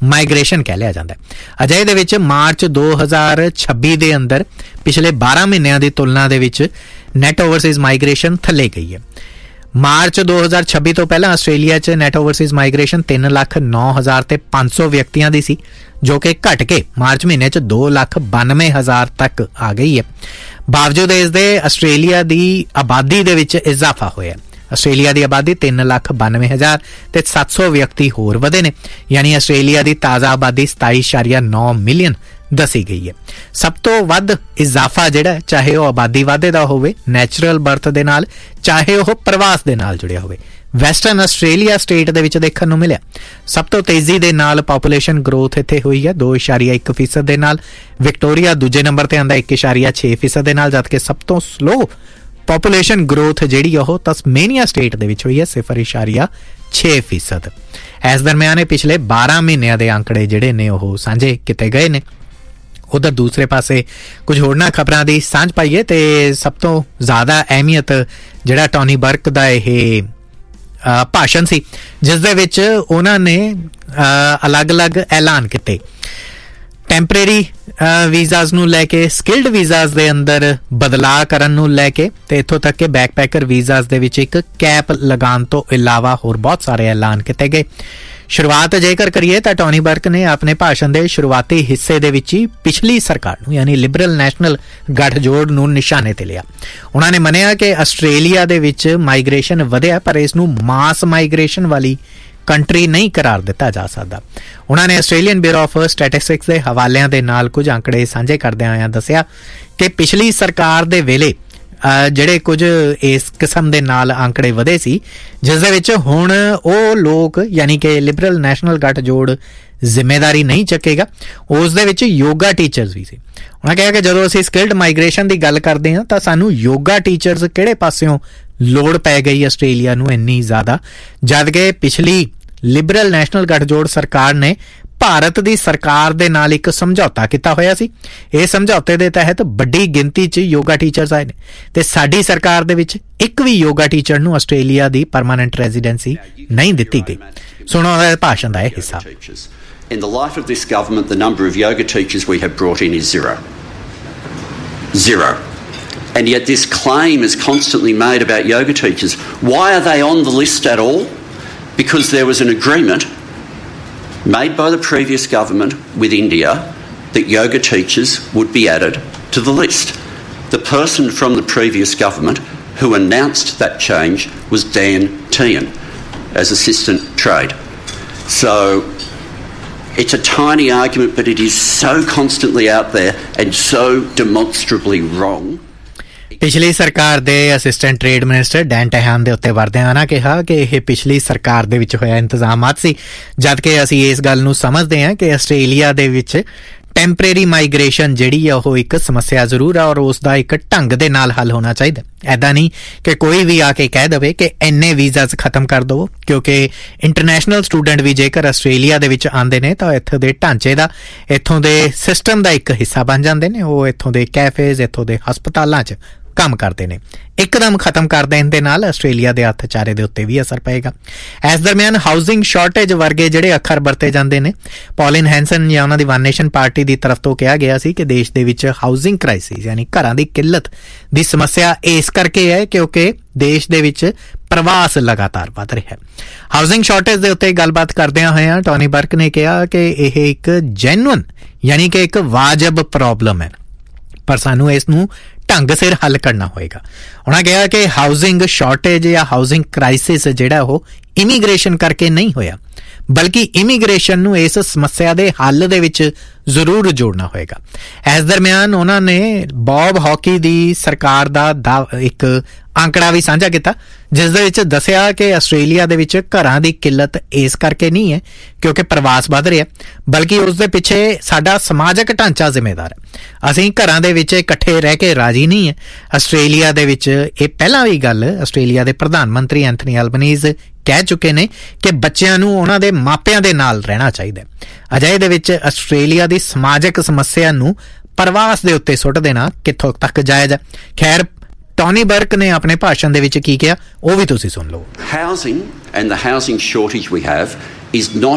[SPEAKER 1] ਮਾਈਗ੍ਰੇਸ਼ਨ ਕਹਿ ਲਿਆ ਜਾਂਦਾ ਹੈ। ਅਜਿਹੇ ਦੇ ਵਿੱਚ ਮਾਰਚ ਦੋ ਹਜ਼ਾਰ ਛੱਬੀ ਦੇ ਅੰਦਰ ਪਿਛਲੇ ਬਾਰਾਂ ਮਹੀਨਿਆਂ ਦੀ ਤੁਲਨਾ ਦੇ ਵਿੱਚ ਨੈਟ ਓਵਰਸੀਜ਼ ਮਾਈਗ੍ਰੇਸ਼ਨ ਥੱਲੇ ਗਈ ਹੈ। ਮਾਰਚ ਦੋ ਹਜ਼ਾਰ ਛੱਬੀ ਤੋਂ ਪਹਿਲਾਂ ਆਸਟ੍ਰੇਲੀਆ 'ਚ ਨੈਟ ਓਵਰਸੀਜ਼ ਮਾਈਗ੍ਰੇਸ਼ਨ ਤਿੰਨ ਲੱਖ ਨੌ ਹਜ਼ਾਰ ਤੇ ਪੰਜ ਸੌ ਵਿਅਕਤੀਆਂ ਦੀ ਸੀ, ਜੋ ਕਿ ਘਟ ਕੇ ਮਾਰਚ ਮਹੀਨੇ 'ਚ ਦੋ ਲੱਖ ਬਾਨਵੇਂ ਹਜ਼ਾਰ ਤੱਕ ਆ ਗਈ ਹੈ। ਬਾਵਜੂਦ ਇਸ ਦੇ ਆਸਟ੍ਰੇਲੀਆ ਦੀ ਆਬਾਦੀ ਦੇ ਵਿੱਚ ਇਜ਼ਾਫਾ ਹੋਇਆ। ਆਸਟ੍ਰੇਲੀਆ ਦੀ ਆਬਾਦੀ ਤਿੰਨ ਲੱਖ ਬਾਨਵੇਂ ਹਜ਼ਾਰ ਤੇ ਸੱਤ ਸੌ ਵਿਅਕਤੀ ਹੋਰ ਵਧੇ ਨੇ, ਯਾਨੀ ਆਸਟ੍ਰੇਲੀਆ ਦੀ ਤਾਜ਼ਾ ਆਬਾਦੀ ਸਤਾਈ ਇਸ਼ਾਰੀਆ ਨੌ ਮਿਲੀਅਨ ਦੱਸੀ ਗਈ ਹੈ। ਸਭ ਤੋਂ ਵੱਧ ਇਜ਼ਾਫਾ ਜਿਹੜਾ ਚਾਹੇ ਉਹ ਆਬਾਦੀ ਵਾਧੇ ਦਾ ਹੋਵੇ ਨੈਚੁਰਲ ਬਰਥ ਦੇ ਨਾਲ, ਚਾਹੇ ਉਹ ਪ੍ਰਵਾਸ ਦੇ ਨਾਲ ਜੁੜਿਆ ਹੋਵੇ, ਵੈਸਟਰਨ ਆਸਟ੍ਰੇਲੀਆ ਸਟੇਟ ਦੇ ਵਿੱਚ ਦੇਖਣ ਨੂੰ ਮਿਲਿਆ। ਸਭ ਤੋਂ ਤੇਜ਼ੀ ਦੇ ਨਾਲ ਪਾਪੂਲੇਸ਼ਨ ਗਰੋਥ ਇੱਥੇ ਹੋਈ ਹੈ ਦੋ ਇਸ਼ਾਰੀਆ ਇੱਕ ਫੀਸਦ ਦੇ ਨਾਲ। ਵਿਕਟੋਰੀਆ ਦੂਜੇ ਨੰਬਰ ਤੇ ਆਉਂਦਾ ਇੱਕ ਇਸ਼ਾਰੀਆ ਛੇ ਫੀਸਦ ਦੇ ਨਾਲ, ਜਦਕਿ ਸਭ ਤੋਂ ਸਲੋ ਪਾਪੂਲੇਸ਼ਨ ਗਰੋਥ ਜਿਹੜੀ ਉਹ ਤਸਮੇਨੀਆ ਸਟੇਟ ਦੇ ਵਿੱਚ ਹੋਈ ਹੈ ਸਿਫਰ ਇਸ਼ਾਰੀਆ ਛੇ ਫੀਸਦ। ਇਸ ਦਰਮਿਆਨ ਪਿਛਲੇ ਬਾਰਾਂ ਮਹੀਨਿਆਂ ਦੇ ਅੰਕੜੇ ਜਿਹੜੇ ਨੇ ਉਹ ਸਾਂਝੇ ਕੀਤੇ ਗਏ ਨੇ। ਉਧਰ ਦੂਸਰੇ ਪਾਸੇ ਕੁਝ ਹੋਰਨਾਂ ਖਬਰਾਂ ਦੀ ਸਾਂਝ ਪਾਈਏ ਤੇ ਸਭ ਤੋਂ ਜ਼ਿਆਦਾ ਅਹਿਮੀਅਤ ਜਿਹੜਾ ਟੋਨੀ ਬਰਕ ਦਾ ਇਹ ਭਾਸ਼ਣ ਸੀ, ਜਿਸ ਦੇ ਵਿੱਚ ਉਹਨਾਂ ਨੇ ਅਲੱਗ-ਅਲੱਗ ਐਲਾਨ ਕੀਤੇ। ਟੈਂਪਰੇਰੀ ਵੀਜ਼ਾਜ਼ ਨੂੰ ਲੈ ਕੇ, ਸਕਿਲਡ ਵੀਜ਼ਾਜ਼ ਦੇ ਅੰਦਰ ਬਦਲਾਅ ਕਰਨ ਨੂੰ ਲੈ ਕੇ ਤੇ ਇੱਥੋਂ ਤੱਕ ਕਿ ਬੈਕਪੈਕਰ ਵੀਜ਼ਾਜ਼ ਦੇ ਵਿੱਚ ਇੱਕ ਕੈਪ ਲਗਾਉਣ ਤੋਂ ਇਲਾਵਾ ਹੋਰ ਬਹੁਤ ਸਾਰੇ ਐਲਾਨ ਕੀਤੇ ਗਏ। ਸ਼ੁਰੂਆਤ ਜੇਕਰ ਕਰੀਏ ਤਾਂ ਟੋਨੀ ਬਰਕ ਨੇ ਆਪਣੇ ਭਾਸ਼ਣ ਦੇ ਸ਼ੁਰੂਆਤੀ ਹਿੱਸੇ ਦੇ ਵਿੱਚ ਹੀ ਪਿਛਲੀ ਸਰਕਾਰ ਨੂੰ ਯਾਨੀ ਲਿਬਰਲ ਨੈਸ਼ਨਲ ਗੱਠਜੋੜ ਨੂੰ ਨਿਸ਼ਾਨੇ ਤੇ ਲਿਆ। ਉਹਨਾਂ ਨੇ ਮੰਨਿਆ ਕਿ ਆਸਟ੍ਰੇਲੀਆ ਦੇ ਵਿੱਚ ਮਾਈਗ੍ਰੇਸ਼ਨ ਵਧਿਆ, ਪਰ ਇਸ ਨੂੰ ਮਾਸ ਮਾਈਗ੍ਰੇਸ਼ਨ ਵਾਲੀ ਕੰਟਰੀ ਨਹੀਂ ਕਰਾਰ ਦਿੱਤਾ ਜਾ ਸਕਦਾ। ਉਹਨਾਂ ਨੇ ਆਸਟ੍ਰੇਲੀਅਨ ਬਿਊਰੋ ਆਫ ਸਟੈਟਿਸਟਿਕਸ ਦੇ ਹਵਾਲਿਆਂ ਦੇ ਨਾਲ ਕੁਝ ਅੰਕੜੇ ਸਾਂਝੇ ਕਰਦਿਆਂ ਹੋਇਆਂ ਦੱਸਿਆ ਕਿ ਪਿਛਲੀ ਸਰਕਾਰ ਦੇ ਵੇਲੇ ਜਿਹੜੇ ਕੁਝ ਇਸ ਕਿਸਮ ਦੇ ਨਾਲ ਅੰਕੜੇ ਵਧੇ ਸੀ, ਜਿਸ ਦੇ ਵਿੱਚ ਹੁਣ ਉਹ ਲੋਕ ਯਾਨੀ ਕਿ ਲਿਬਰਲ ਨੈਸ਼ਨਲ ਗੱਠਜੋੜ ਜ਼ਿੰਮੇਵਾਰੀ ਨਹੀਂ ਚੱਕੇਗਾ, ਉਸ ਦੇ ਵਿੱਚ ਯੋਗਾ ਟੀਚਰਸ ਵੀ ਸੀ। ਉਹਨਾਂ ਕਿਹਾ ਕਿ ਜਦੋਂ ਅਸੀਂ ਸਕਿਲਡ ਮਾਈਗ੍ਰੇਸ਼ਨ ਦੀ ਗੱਲ ਕਰਦੇ ਹਾਂ ਤਾਂ ਸਾਨੂੰ ਯੋਗਾ ਟੀਚਰਸ ਕਿਹੜੇ ਪਾਸਿਓਂ ਲੋੜ ਪੈ ਗਈ ਆਸਟ੍ਰੇਲੀਆ ਨੂੰ ਇੰਨੀ ਜ਼ਿਆਦਾ, ਜਦ ਕਿ ਪਿਛਲੀ ਲਿਬਰਲ ਨੈਸ਼ਨਲ ਗੱਠਜੋੜ ਸਰਕਾਰ ਨੇ ਭਾਰਤ ਦੀ ਸਰਕਾਰ ਦੇ ਨਾਲ ਇੱਕ ਸਮਝੌਤਾ ਕੀਤਾ ਹੋਇਆ ਸੀ। ਇਹ ਸਮਝੌਤੇ ਦੇ ਤਹਿਤ ਵੱਡੀ ਗਿਣਤੀ 'ਚ ਯੋਗਾ ਟੀਚਰਸ ਆਏ ਨੇ ਤੇ ਸਾਡੀ ਸਰਕਾਰ ਦੇ ਵਿੱਚ ਇੱਕ ਵੀ ਯੋਗਾ ਟੀਚਰ ਨੂੰ ਆਸਟ੍ਰੇਲੀਆ ਦੀ ਪਰਮਾਨੈਂਟ ਰੈਜ਼ੀਡੈਂਸੀ ਨਹੀਂ ਦਿੱਤੀ ਗਈ। ਸੁਣੋ ਉਹਦਾ ਭਾਸ਼ਣ ਦਾ ਇਹ ਹਿੱਸਾ।
[SPEAKER 2] In the life of this government, the number of yoga teachers we have brought in is zero. Zero. And yet this claim is constantly made about yoga teachers. Why are they on the list at all? Because there was an agreement made by the previous government with India that yoga teachers would be added to the list. The person from the previous government who announced that change was Dan Tehan as Assistant Trade. So it's a tiny argument, but it is so constantly out there and so demonstrably wrong.
[SPEAKER 1] ਪਿਛਲੀ ਸਰਕਾਰ ਦੇ assistant trade minister Dan ਟੈਹਾਨ ਦੇ ਉੱਤੇ ਵਰਦਿਆਂ ਨਾ ਕਿਹਾ ਕਿ ਇਹ ਪਿਛਲੀ ਸਰਕਾਰ ਦੇ ਵਿੱਚ ਹੋਇਆ ਇੰਤਜ਼ਾਮਾਤ ਸੀ, ਜਦਕਿ ਅਸੀਂ ਇਸ ਗੱਲ ਨੂੰ ਸਮਝਦੇ ਹਾਂ ਕਿ ਆਸਟ੍ਰੇਲੀਆ ਦੇ ਵਿੱਚ ਟੈਂਪਰੇਰੀ ਮਾਈਗ੍ਰੇਸ਼ਨ ਜਿਹੜੀ ਆ ਉਹ ਇੱਕ ਸਮੱਸਿਆ ਜ਼ਰੂਰ ਆ ਔਰ ਉਸ ਦਾ ਇੱਕ ਢੰਗ ਦੇ ਨਾਲ ਹੱਲ ਹੋਣਾ ਚਾਹੀਦਾ। ਐਦਾਂ ਨਹੀਂ ਕਿ ਕੋਈ ਵੀ ਆ ਕੇ ਕਹਿ ਦੇਵੇ ਕਿ ਇੰਨੇ ਵੀਜ਼ਾਜ਼ ਖਤਮ ਕਰ ਦਿਓ, ਕਿਉਂਕਿ ਇੰਟਰਨੈਸ਼ਨਲ ਸਟੂਡੈਂਟ ਵੀ ਜੇਕਰ ਆਸਟ੍ਰੇਲੀਆ ਦੇ ਵਿੱਚ ਆਉਂਦੇ ਨੇ ਤਾਂ ਇੱਥੋਂ ਦੇ ਢਾਂਚੇ ਦਾ, ਇੱਥੋਂ ਦੇ ਸਿਸਟਮ ਦਾ ਇੱਕ ਹਿੱਸਾ ਬਣ ਜਾਂਦੇ ਨੇ। ਉਹ ਇੱਥੋਂ ਦੇ ਕੈਫੇਜ਼, ਇੱਥੋਂ ਦੇ ਹਸਪਤਾਲਾਂ 'ਚ ਕੰਮ ਕਰਦੇ ਨੇ। ਇੱਕਦਮ ਖਤਮ ਕਰ ਦੇਣ ਦੇ ਨਾਲ ਆਸਟ੍ਰੇਲੀਆ ਦੇ ਅਰਥਚਾਰੇ ਦੇ ਉੱਤੇ ਵੀ ਅਸਰ ਪਏਗਾ। ਇਸ ਦਰਮਿਆਨ ਹਾਊਸਿੰਗ ਸ਼ਾਰਟੇਜ ਵਰਗੇ ਜਿਹੜੇ ਅੱਖਰ ਵਰਤੇ ਜਾਂਦੇ ਨੇ, ਪੌਲਿਨ ਹੈਂਸਨ ਜਾਂ ਉਹਨਾਂ ਦੀ ਵਨ ਨੇਸ਼ਨ ਪਾਰਟੀ ਦੀ ਤਰਫ ਤੋਂ ਕਿਹਾ ਗਿਆ ਸੀ ਕਿ ਦੇਸ਼ ਦੇ ਵਿੱਚ ਹਾਊਸਿੰਗ ਕ੍ਰਾਈਸਿਸ ਯਾਨੀ ਘਰਾਂ ਦੀ ਕਿੱਲਤ ਦੀ ਸਮੱਸਿਆ ਇਸ ਕਰਕੇ ਹੈ ਕਿਉਂਕਿ ਦੇਸ਼ ਦੇ ਵਿੱਚ ਪ੍ਰਵਾਸ ਲਗਾਤਾਰ ਵੱਧ ਰਿਹਾ ਹੈ। ਹਾਊਸਿੰਗ ਸ਼ਾਰਟੇਜ ਦੇ ਉੱਤੇ ਗੱਲਬਾਤ ਕਰਦਿਆਂ ਹੋਇਆਂ ਟੋਨੀ ਬਰਕ ਨੇ ਕਿਹਾ ਕਿ ਇਹ ਇੱਕ ਜੈਨੂਅਨ ਯਾਨੀ ਕਿ ਇੱਕ ਵਾਜਬ ਪ੍ਰੋਬਲਮ ਹੈ, ਪਰ ਸਾਨੂੰ ਇਸ ਨੂੰ ਢੰਗ ਸਿਰ ਹੱਲ ਕਰਨਾ ਹੋਏਗਾ। ਉਹਨਾਂ ਕਿਹਾ ਕਿ ਹਾਊਸਿੰਗ ਸ਼ਾਰਟੇਜ ਜਾਂ ਹਾਊਸਿੰਗ ਕ੍ਰਾਈਸਿਸ ਜਿਹੜਾ ਉਹ ਇਮੀਗ੍ਰੇਸ਼ਨ ਕਰਕੇ ਨਹੀਂ ਹੋਇਆ, ਬਲਕਿ ਇਮੀਗ੍ਰੇਸ਼ਨ ਨੂੰ ਇਸ ਸਮੱਸਿਆ ਦੇ ਹੱਲ ਦੇ ਵਿੱਚ ਜ਼ਰੂਰ ਜੋੜਨਾ ਹੋਏਗਾ। ਇਸ ਦਰਮਿਆਨ ਉਹਨਾਂ ਨੇ ਬੌਬ ਹੌਕੀ ਦੀ ਸਰਕਾਰ ਦਾ ਇੱਕ ਅੰਕੜਾ ਵੀ ਸਾਂਝਾ ਕੀਤਾ, ਜਿਸ ਦੇ ਵਿੱਚ ਦੱਸਿਆ ਕਿ ਆਸਟ੍ਰੇਲੀਆ ਦੇ ਵਿੱਚ ਘਰਾਂ ਦੀ ਕਿੱਲਤ ਇਸ ਕਰਕੇ ਨਹੀਂ ਹੈ ਕਿਉਂਕਿ ਪ੍ਰਵਾਸ ਵੱਧ ਰਿਹਾ, ਬਲਕਿ ਉਸ ਦੇ ਪਿੱਛੇ ਸਾਡਾ ਸਮਾਜਿਕ ਢਾਂਚਾ ਜ਼ਿੰਮੇਦਾਰ ਹੈ। ਅਸੀਂ ਘਰਾਂ ਦੇ ਵਿੱਚ ਇਕੱਠੇ ਰਹਿ ਕੇ ਰਾਜੀ ਨਹੀਂ ਹੈ। ਆਸਟ੍ਰੇਲੀਆ ਦੇ ਵਿੱਚ ਇਹ ਪਹਿਲਾਂ ਵੀ ਗੱਲ ਆਸਟ੍ਰੇਲੀਆ ਦੇ ਪ੍ਰਧਾਨ ਮੰਤਰੀ ਐਂਥਨੀ ਐਲਬਨੀਜ਼ ਕਹਿ ਚੁੱਕੇ ਨੇ ਕਿ ਬੱਚਿਆਂ ਨੂੰ ਉਹਨਾਂ ਦੇ ਮਾਪਿਆਂ ਦੇ ਨਾਲ ਰਹਿਣਾ ਚਾਹੀਦਾ। ਅਜਿਹੇ ਦੇ ਵਿੱਚ ਆਸਟ੍ਰੇਲੀਆ ਦੀ ਸਮਾਜਿਕ ਸਮੱਸਿਆ ਨੂੰ ਪ੍ਰਵਾਸ ਦੇ ਉੱਤੇ ਸੁੱਟ ਦੇਣਾ ਕਿੱਥੋਂ ਤੱਕ ਜਾਇਜ਼ ਹੈ। ਖੈਰ, ਟੋਨੀ ਬਰਕ ਨੇ ਆਪਣੇ ਭਾਸ਼ਣ ਦੇ ਵਿੱਚ ਕੀ ਕਿਹਾ ਉਹ ਵੀ ਤੁਸੀਂ ਸੁਣ ਲਓ।
[SPEAKER 2] Housing and the housing shortage we have is not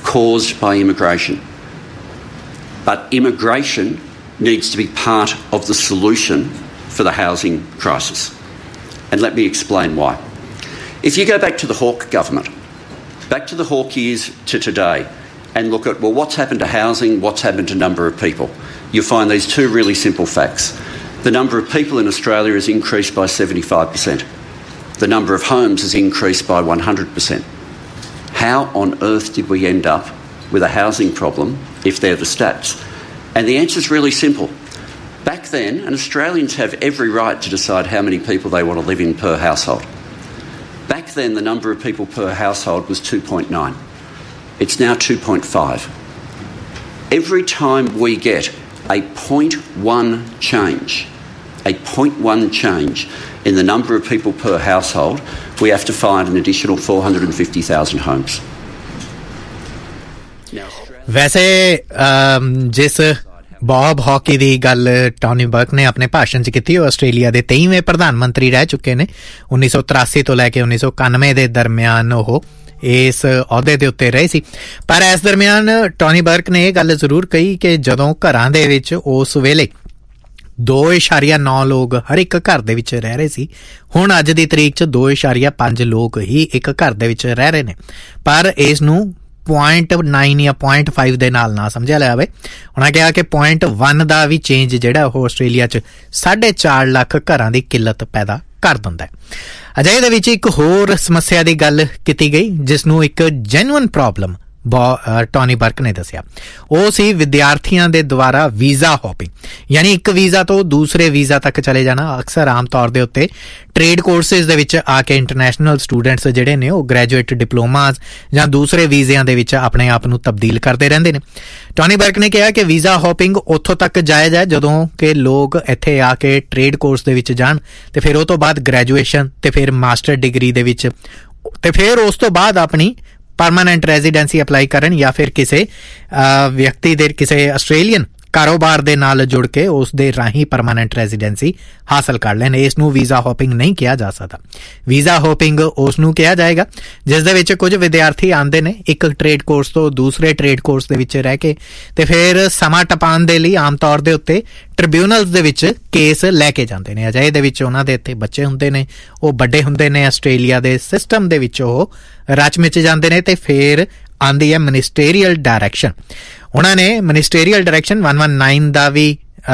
[SPEAKER 2] caused by immigration. But immigration needs to be part of the solution for the housing crisis. And let me explain why. If you go back to the Hawke government, back to the Hawke years to today, and look at, well, what's happened to housing, what's happened to number of people, you'll find these two really simple facts. The number of people in Australia has increased by seventy-five percent. The number of homes has increased by one hundred percent. How on earth did we end up with a housing problem if they're the stats? And the answer is really simple. Back then, and Australians have every right to decide how many people they want to live in per household. Back then, the number of people per household was two point nine. It's now two point five. Every time we get a zero point one change, a zero point one change in the number of people per household, we have to find an additional four hundred fifty thousand homes.
[SPEAKER 1] ਵੈਸੇ ਜਿਸ Bob hockey ਦੀ ਗੱਲ ਟੌਨੀ ਬਰਕ ਨੇ ਆਪਣੇ ਭਾਸ਼ਣ 'ਚ ਕੀਤੀ, ਉਹ Australia ਦੇ ਤੇਈਵੇਂ ਪ੍ਰਧਾਨ ਮੰਤਰੀ ਰਹਿ ਚੁੱਕੇ ਨੇ। ਉੱਨੀ ਸੌ ਤਰਾਸੀ ਤੋਂ ਲੈ ਕੇ ਉੱਨੀ ਸੌ ਇਕਾਨਵੇਂ ਦੇ ਦਰਮਿਆਨ ਉਹ ਇਸ ਅਹੁਦੇ ਦੇ ਉੱਤੇ ਰਹੇ ਸੀ। ਪਰ ਇਸ ਦਰਮਿਆਨ ਟੌਨੀ ਬਰਕ ਨੇ ਇਹ ਗੱਲ ਜ਼ਰੂਰ ਕਹੀ ਕਿ ਜਦੋਂ ਘਰਾਂ ਦੇ ਵਿੱਚ ਉਸ ਵੇਲੇ ਦੋ ਇਸ਼ਾਰੀਆ ਨੌ ਲੋਕ ਹਰ ਇੱਕ ਘਰ ਦੇ ਵਿੱਚ ਰਹਿ ਰਹੇ ਸੀ, ਹੁਣ ਅੱਜ ਦੀ ਤਰੀਕ 'ਚ ਦੋ ਇਸ਼ਾਰੀਆ ਪੰਜ ਲੋਕ ਹੀ ਇੱਕ ਘਰ ਦੇ ਵਿੱਚ ਰਹਿ ਰਹੇ ਨੇ। ਪਰ ਇਸ ਨੂੰ ਪੁਆਇੰਟ ਨਾਈਨ ਜਾਂ ਪੁਆਇੰਟ ਫਾਈਵ ਦੇ ਨਾਲ ਨਾ ਸਮਝਿਆ ਜਾਵੇ। ਉਹਨਾਂ ਕਿਹਾ ਕਿ ਪੁਆਇੰਟ ਵਨ ਦਾ ਵੀ ਚੇਂਜ ਜਿਹੜਾ ਉਹ ਆਸਟ੍ਰੇਲੀਆ 'ਚ ਸਾਢੇ ਚਾਰ ਲੱਖ ਘਰਾਂ ਦੀ ਕਿੱਲਤ ਪੈਦਾ ਕਰ ਦਿੰਦਾ ਹੈ। ਅਜਿਹੇ ਦੇ ਵਿੱਚ ਇੱਕ ਹੋਰ ਸਮੱਸਿਆ ਦੀ ਗੱਲ ਕੀਤੀ ਗਈ ਜਿਸ ਨੂੰ ਇੱਕ ਜੈਨੂਅਨ ਪ੍ਰੋਬਲਮ ਟੌਨੀ ਬਰਕ ਨੇ ਦੱਸਿਆ। ਉਹ ਸੀ ਵਿਦਿਆਰਥੀਆਂ ਦੇ ਦੁਆਰਾ ਵੀਜ਼ਾ ਹੌਪਿੰਗ, ਯਾਨੀ ਇੱਕ ਵੀਜ਼ਾ ਤੋਂ ਦੂਸਰੇ ਵੀਜ਼ਾ ਤੱਕ ਚਲੇ ਜਾਣਾ। ਅਕਸਰ ਆਮ ਤੌਰ ਦੇ ਉੱਤੇ ਟ੍ਰੇਡ ਕੋਰਸਿਸ ਦੇ ਵਿੱਚ ਆ ਕੇ ਇੰਟਰਨੈਸ਼ਨਲ ਸਟੂਡੈਂਟਸ ਜਿਹੜੇ ਨੇ ਉਹ ਗ੍ਰੈਜੂਏਟ ਡਿਪਲੋਮਾਸ ਜਾਂ ਦੂਸਰੇ ਵੀਜ਼ਿਆਂ ਦੇ ਵਿੱਚ ਆਪਣੇ ਆਪ ਨੂੰ ਤਬਦੀਲ ਕਰਦੇ ਰਹਿੰਦੇ ਨੇ। ਟੌਨੀ ਬਰਕ ਨੇ ਕਿਹਾ ਕਿ ਵੀਜ਼ਾ ਹੌਪਿੰਗ ਉੱਥੋਂ ਤੱਕ ਜਾਇਜ਼ ਹੈ ਜਦੋਂ ਕਿ ਲੋਕ ਇੱਥੇ ਆ ਕੇ ਟ੍ਰੇਡ ਕੋਰਸ ਦੇ ਵਿੱਚ ਜਾਣ ਤੇ ਫਿਰ ਉਹ ਤੋਂ ਬਾਅਦ ਗ੍ਰੈਜੂਏਸ਼ਨ ਤੇ ਫਿਰ ਮਾਸਟਰ ਡਿਗਰੀ ਦੇ ਵਿੱਚ ਤੇ ਫਿਰ ਉਸ ਤੋਂ ਬਾਅਦ ਆਪਣੀ ਪਰਮਾਨੈਂਟ ਰੈਜ਼ੀਡੈਂਸੀ ਅਪਲਾਈ ਕਰਨ ਜਾਂ ਫਿਰ ਕਿਸੇ ਵਿਅਕਤੀ ਦੇ ਕਿਸੇ ਆਸਟ੍ਰੇਲੀਅਨ ਕਾਰੋਬਾਰ ਦੇ ਨਾਲ ਜੁੜ ਕੇ ਉਸ ਦੇ ਰਾਹੀਂ ਪਰਮਾਨੈਂਟ ਰੈਜ਼ੀਡੈਂਸੀ ਹਾਸਲ ਕਰ ਲੈਣ। ਇਸ ਨੂੰ ਵੀਜ਼ਾ ਹੌਪਿੰਗ ਨਹੀਂ ਕਿਹਾ ਜਾ ਸਕਦਾ। ਵੀਜ਼ਾ ਹੌਪਿੰਗ ਉਸ ਨੂੰ ਕਿਹਾ ਜਾਏਗਾ ਜਿਸ ਦੇ ਵਿੱਚ ਕੁਝ ਵਿਦਿਆਰਥੀ ਆਉਂਦੇ ਨੇ ਇੱਕ ਟ੍ਰੇਡ ਕੋਰਸ ਤੋਂ ਦੂਸਰੇ ਟ੍ਰੇਡ ਕੋਰਸ ਦੇ ਵਿੱਚ ਰਹਿ ਕੇ ਤੇ ਫਿਰ ਸਮਾਂ ਟਪਾਉਣ ਦੇ ਲਈ ਆਮ ਤੌਰ ਦੇ ਉੱਤੇ ਟ੍ਰਿਬਿਊਨਲਸ ਦੇ ਵਿੱਚ ਕੇਸ ਲੈ ਕੇ ਜਾਂਦੇ ਨੇ। ਅਜਿਹੇ ਦੇ ਵਿੱਚ ਉਹਨਾਂ ਦੇ ਇੱਥੇ ਬੱਚੇ ਹੁੰਦੇ ਨੇ, ਉਹ ਵੱਡੇ ਹੁੰਦੇ ਨੇ, ਆਸਟ੍ਰੇਲੀਆ ਦੇ ਸਿਸਟਮ ਦੇ ਵਿੱਚ ਉਹ ਰਚ ਮਿਚ ਜਾਂਦੇ ਨੇ ਤੇ ਫਿਰ ਆਉਂਦੀ ਹੈ ਮਿਨਿਸਟੀਰੀਅਲ ਡਾਇਰੈਕਸ਼ਨ। ਉਹਨਾਂ ਨੇ ਮਿਨਿਸਟੀਰੀਅਲ ਡਾਇਰੈਕਸ਼ਨ ਇੱਕ ਸੌ ਉਨਤਾਲੀ ਦਾ ਵੀ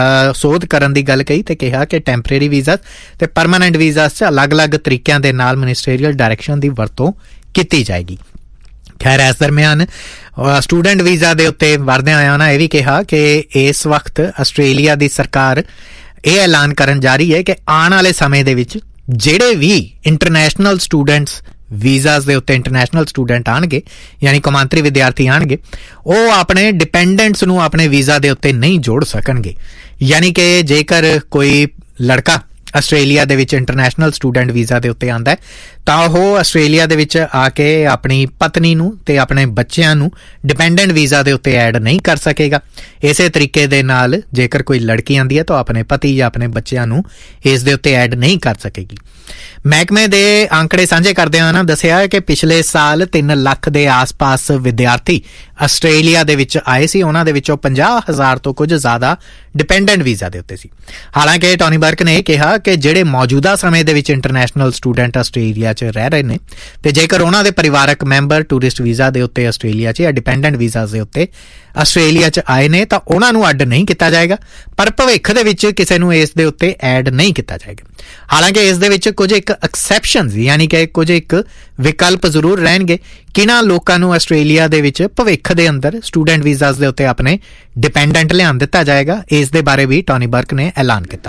[SPEAKER 1] ਸੋਧ ਕਰਨ ਦੀ ਗੱਲ ਕਹੀ ਤੇ ਕਿਹਾ ਕਿ ਟੈਂਪਰੇਰੀ ਵੀਜ਼ਾ ਤੇ ਪਰਮਾਨੈਂਟ ਵੀਜ਼ਾ 'ਚ ਅਲੱਗ-ਅਲੱਗ ਤਰੀਕਿਆਂ ਦੇ ਨਾਲ ਮਿਨਿਸਟੀਰੀਅਲ ਡਾਇਰੈਕਸ਼ਨ ਦੀ ਵਰਤੋਂ ਕੀਤੀ ਜਾਏਗੀ। ਖੈਰ ਇਸ ਦਰਮਿਆਨ ਸਟੂਡੈਂਟ ਵੀਜ਼ਾ ਦੇ ਉੱਤੇ ਵਰਦਿਆਂ ਹੋਇਆ ਉਹਨਾਂ ਇਹ ਵੀ ਕਿਹਾ ਕਿ ਇਸ ਵਕਤ ਆਸਟ੍ਰੇਲੀਆ ਦੀ ਸਰਕਾਰ ਇਹ ਐਲਾਨ ਕਰਨ ਜਾ ਰਹੀ ਹੈ ਕਿ ਆਉਣ ਵਾਲੇ ਸਮੇਂ ਦੇ ਵਿੱਚ ਜਿਹੜੇ ਵੀ ਇੰਟਰਨੈਸ਼ਨਲ ਸਟੂਡੈਂਟਸ ਵੀਜ਼ਾਸ ਦੇ ਉੱਤੇ ਇੰਟਰਨੈਸ਼ਨਲ ਸਟੂਡੈਂਟ ਆਉਣਗੇ ਯਾਨੀ ਕੌਮਾਂਤਰੀ ਵਿਦਿਆਰਥੀ ਆਉਣਗੇ, ਉਹ ਆਪਣੇ ਡਿਪੈਂਡੈਂਟਸ ਨੂੰ ਆਪਣੇ ਵੀਜ਼ਾ ਦੇ ਉੱਤੇ ਨਹੀਂ ਜੋੜ ਸਕਣਗੇ। ਯਾਨੀ ਕਿ ਜੇਕਰ ਕੋਈ ਲੜਕਾ ਆਸਟ੍ਰੇਲੀਆ ਦੇ ਵਿੱਚ ਇੰਟਰਨੈਸ਼ਨਲ ਸਟੂਡੈਂਟ ਵੀਜ਼ਾ ਦੇ ਉੱਤੇ ਆਉਂਦਾ ਤਾਂ ਉਹ ਆਸਟ੍ਰੇਲੀਆ ਦੇ ਵਿੱਚ ਆ ਕੇ ਆਪਣੀ ਪਤਨੀ ਨੂੰ ਤੇ ਆਪਣੇ ਬੱਚਿਆਂ ਨੂੰ ਡਿਪੈਂਡੈਂਟ ਵੀਜ਼ਾ ਦੇ ਉੱਤੇ ਐਡ ਨਹੀਂ ਕਰ ਸਕੇਗਾ। ਇਸੇ ਤਰੀਕੇ ਦੇ ਨਾਲ ਜੇਕਰ ਕੋਈ ਲੜਕੀ ਆਉਂਦੀ ਹੈ ਤਾਂ ਆਪਣੇ ਪਤੀ ਜਾਂ ਆਪਣੇ ਬੱਚਿਆਂ ਨੂੰ ਇਸ ਦੇ ਉੱਤੇ ਐਡ ਨਹੀਂ ਕਰ ਸਕੇਗੀ। ਮਹਿਕਮੇ ਦੇ ਅੰਕੜੇ ਸਾਂਝੇ ਕਰਦਿਆਂ ਉਹਨਾਂ ਦੱਸਿਆ ਕਿ ਪਿਛਲੇ ਸਾਲ ਤਿੰਨ ਲੱਖ ਦੇ ਆਸ-ਪਾਸ ਵਿਦਿਆਰਥੀ ਆਸਟ੍ਰੇਲੀਆ ਦੇ ਵਿੱਚ ਆਏ ਸੀ, ਉਹਨਾਂ ਦੇ ਵਿੱਚੋਂ ਪੰਜਾਹ ਹਜ਼ਾਰ ਤੋਂ ਕੁਝ ਜ਼ਿਆਦਾ ਡਿਪੈਂਡੈਂਟ ਵੀਜ਼ਾ ਦੇ ਉੱਤੇ ਸੀ। ਹਾਲਾਂਕਿ ਟੌਨੀ ਬਰਕ ਨੇ ਇਹ ਕਿਹਾ ਕਿ ਜਿਹੜੇ ਮੌਜੂਦਾ ਸਮੇਂ ਦੇ ਵਿੱਚ ਇੰਟਰਨੈਸ਼ਨਲ ਸਟੂਡੈਂਟ ਆਸਟ੍ਰੇਲੀਆ 'ਚ ਰਹਿ ਰਹੇ ਨੇ ਤੇ ਜੇਕਰ ਉਹਨਾਂ ਦੇ ਪਰਿਵਾਰਕ ਮੈਂਬਰ ਟੂਰਿਸਟ ਵੀਜ਼ਾ ਦੇ ਉੱਤੇ ਆਸਟ੍ਰੇਲੀਆ 'ਚ ਜਾਂ ਡਿਪੈਂਡੈਂਟ ਵੀਜ਼ਾ ਦੇ ਉੱਤੇ ਆਸਟ੍ਰੇਲੀਆ 'ਚ ਆਏ ਨੇ ਤਾਂ ਉਹਨਾਂ ਨੂੰ ਅੱਡ ਨਹੀਂ ਕੀਤਾ ਜਾਏਗਾ, ਪਰ ਭਵਿੱਖ ਦੇ ਵਿੱਚ ਕਿਸੇ ਨੂੰ ਇਸ ਦੇ ਉੱਤੇ ਐਡ ਨਹੀਂ ਕੀਤਾ ਜਾਏਗਾ। ਹਾਲਾਂਕਿ ਇਸ ਦੇ ਵਿੱਚ ਕੁਝ ਇੱਕ ਐਕਸੈਪਸ਼ਨਸ ਯਾਨੀ ਕਿ ਕੁਝ ਇੱਕ ਵਿਕਲਪ ਜ਼ਰੂਰ ਰਹਿਣਗੇ। ਕਿਹਨਾਂ ਲੋਕਾਂ ਨੂੰ ਆਸਟ੍ਰੇਲੀਆ ਦੇ ਵਿੱਚ ਭਵਿੱਖ ਦੇ ਅੰਦਰ ਸਟੂਡੈਂਟ ਵੀਜ਼ਾਸ ਦੇ ਉੱਤੇ ਆਪਣੇ ਡਿਪੈਂਡੈਂਟ ਲਿਆਉਣ ਦਿੱਤਾ ਜਾਏਗਾ, ਇਸ ਦੇ ਬਾਰੇ ਵੀ ਟੌਨੀ ਬਰਕ ਨੇ ਐਲਾਨ ਕੀਤਾ।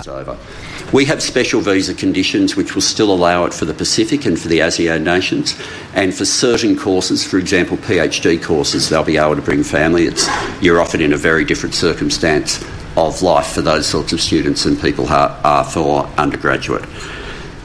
[SPEAKER 2] We have special visa conditions which will still allow it for the Pacific and for the ASEAN nations, and for certain courses, for example PhD courses, they'll be able to bring family. It's, you're often in a very different circumstance of life for those sorts of students than people are, are for undergraduate.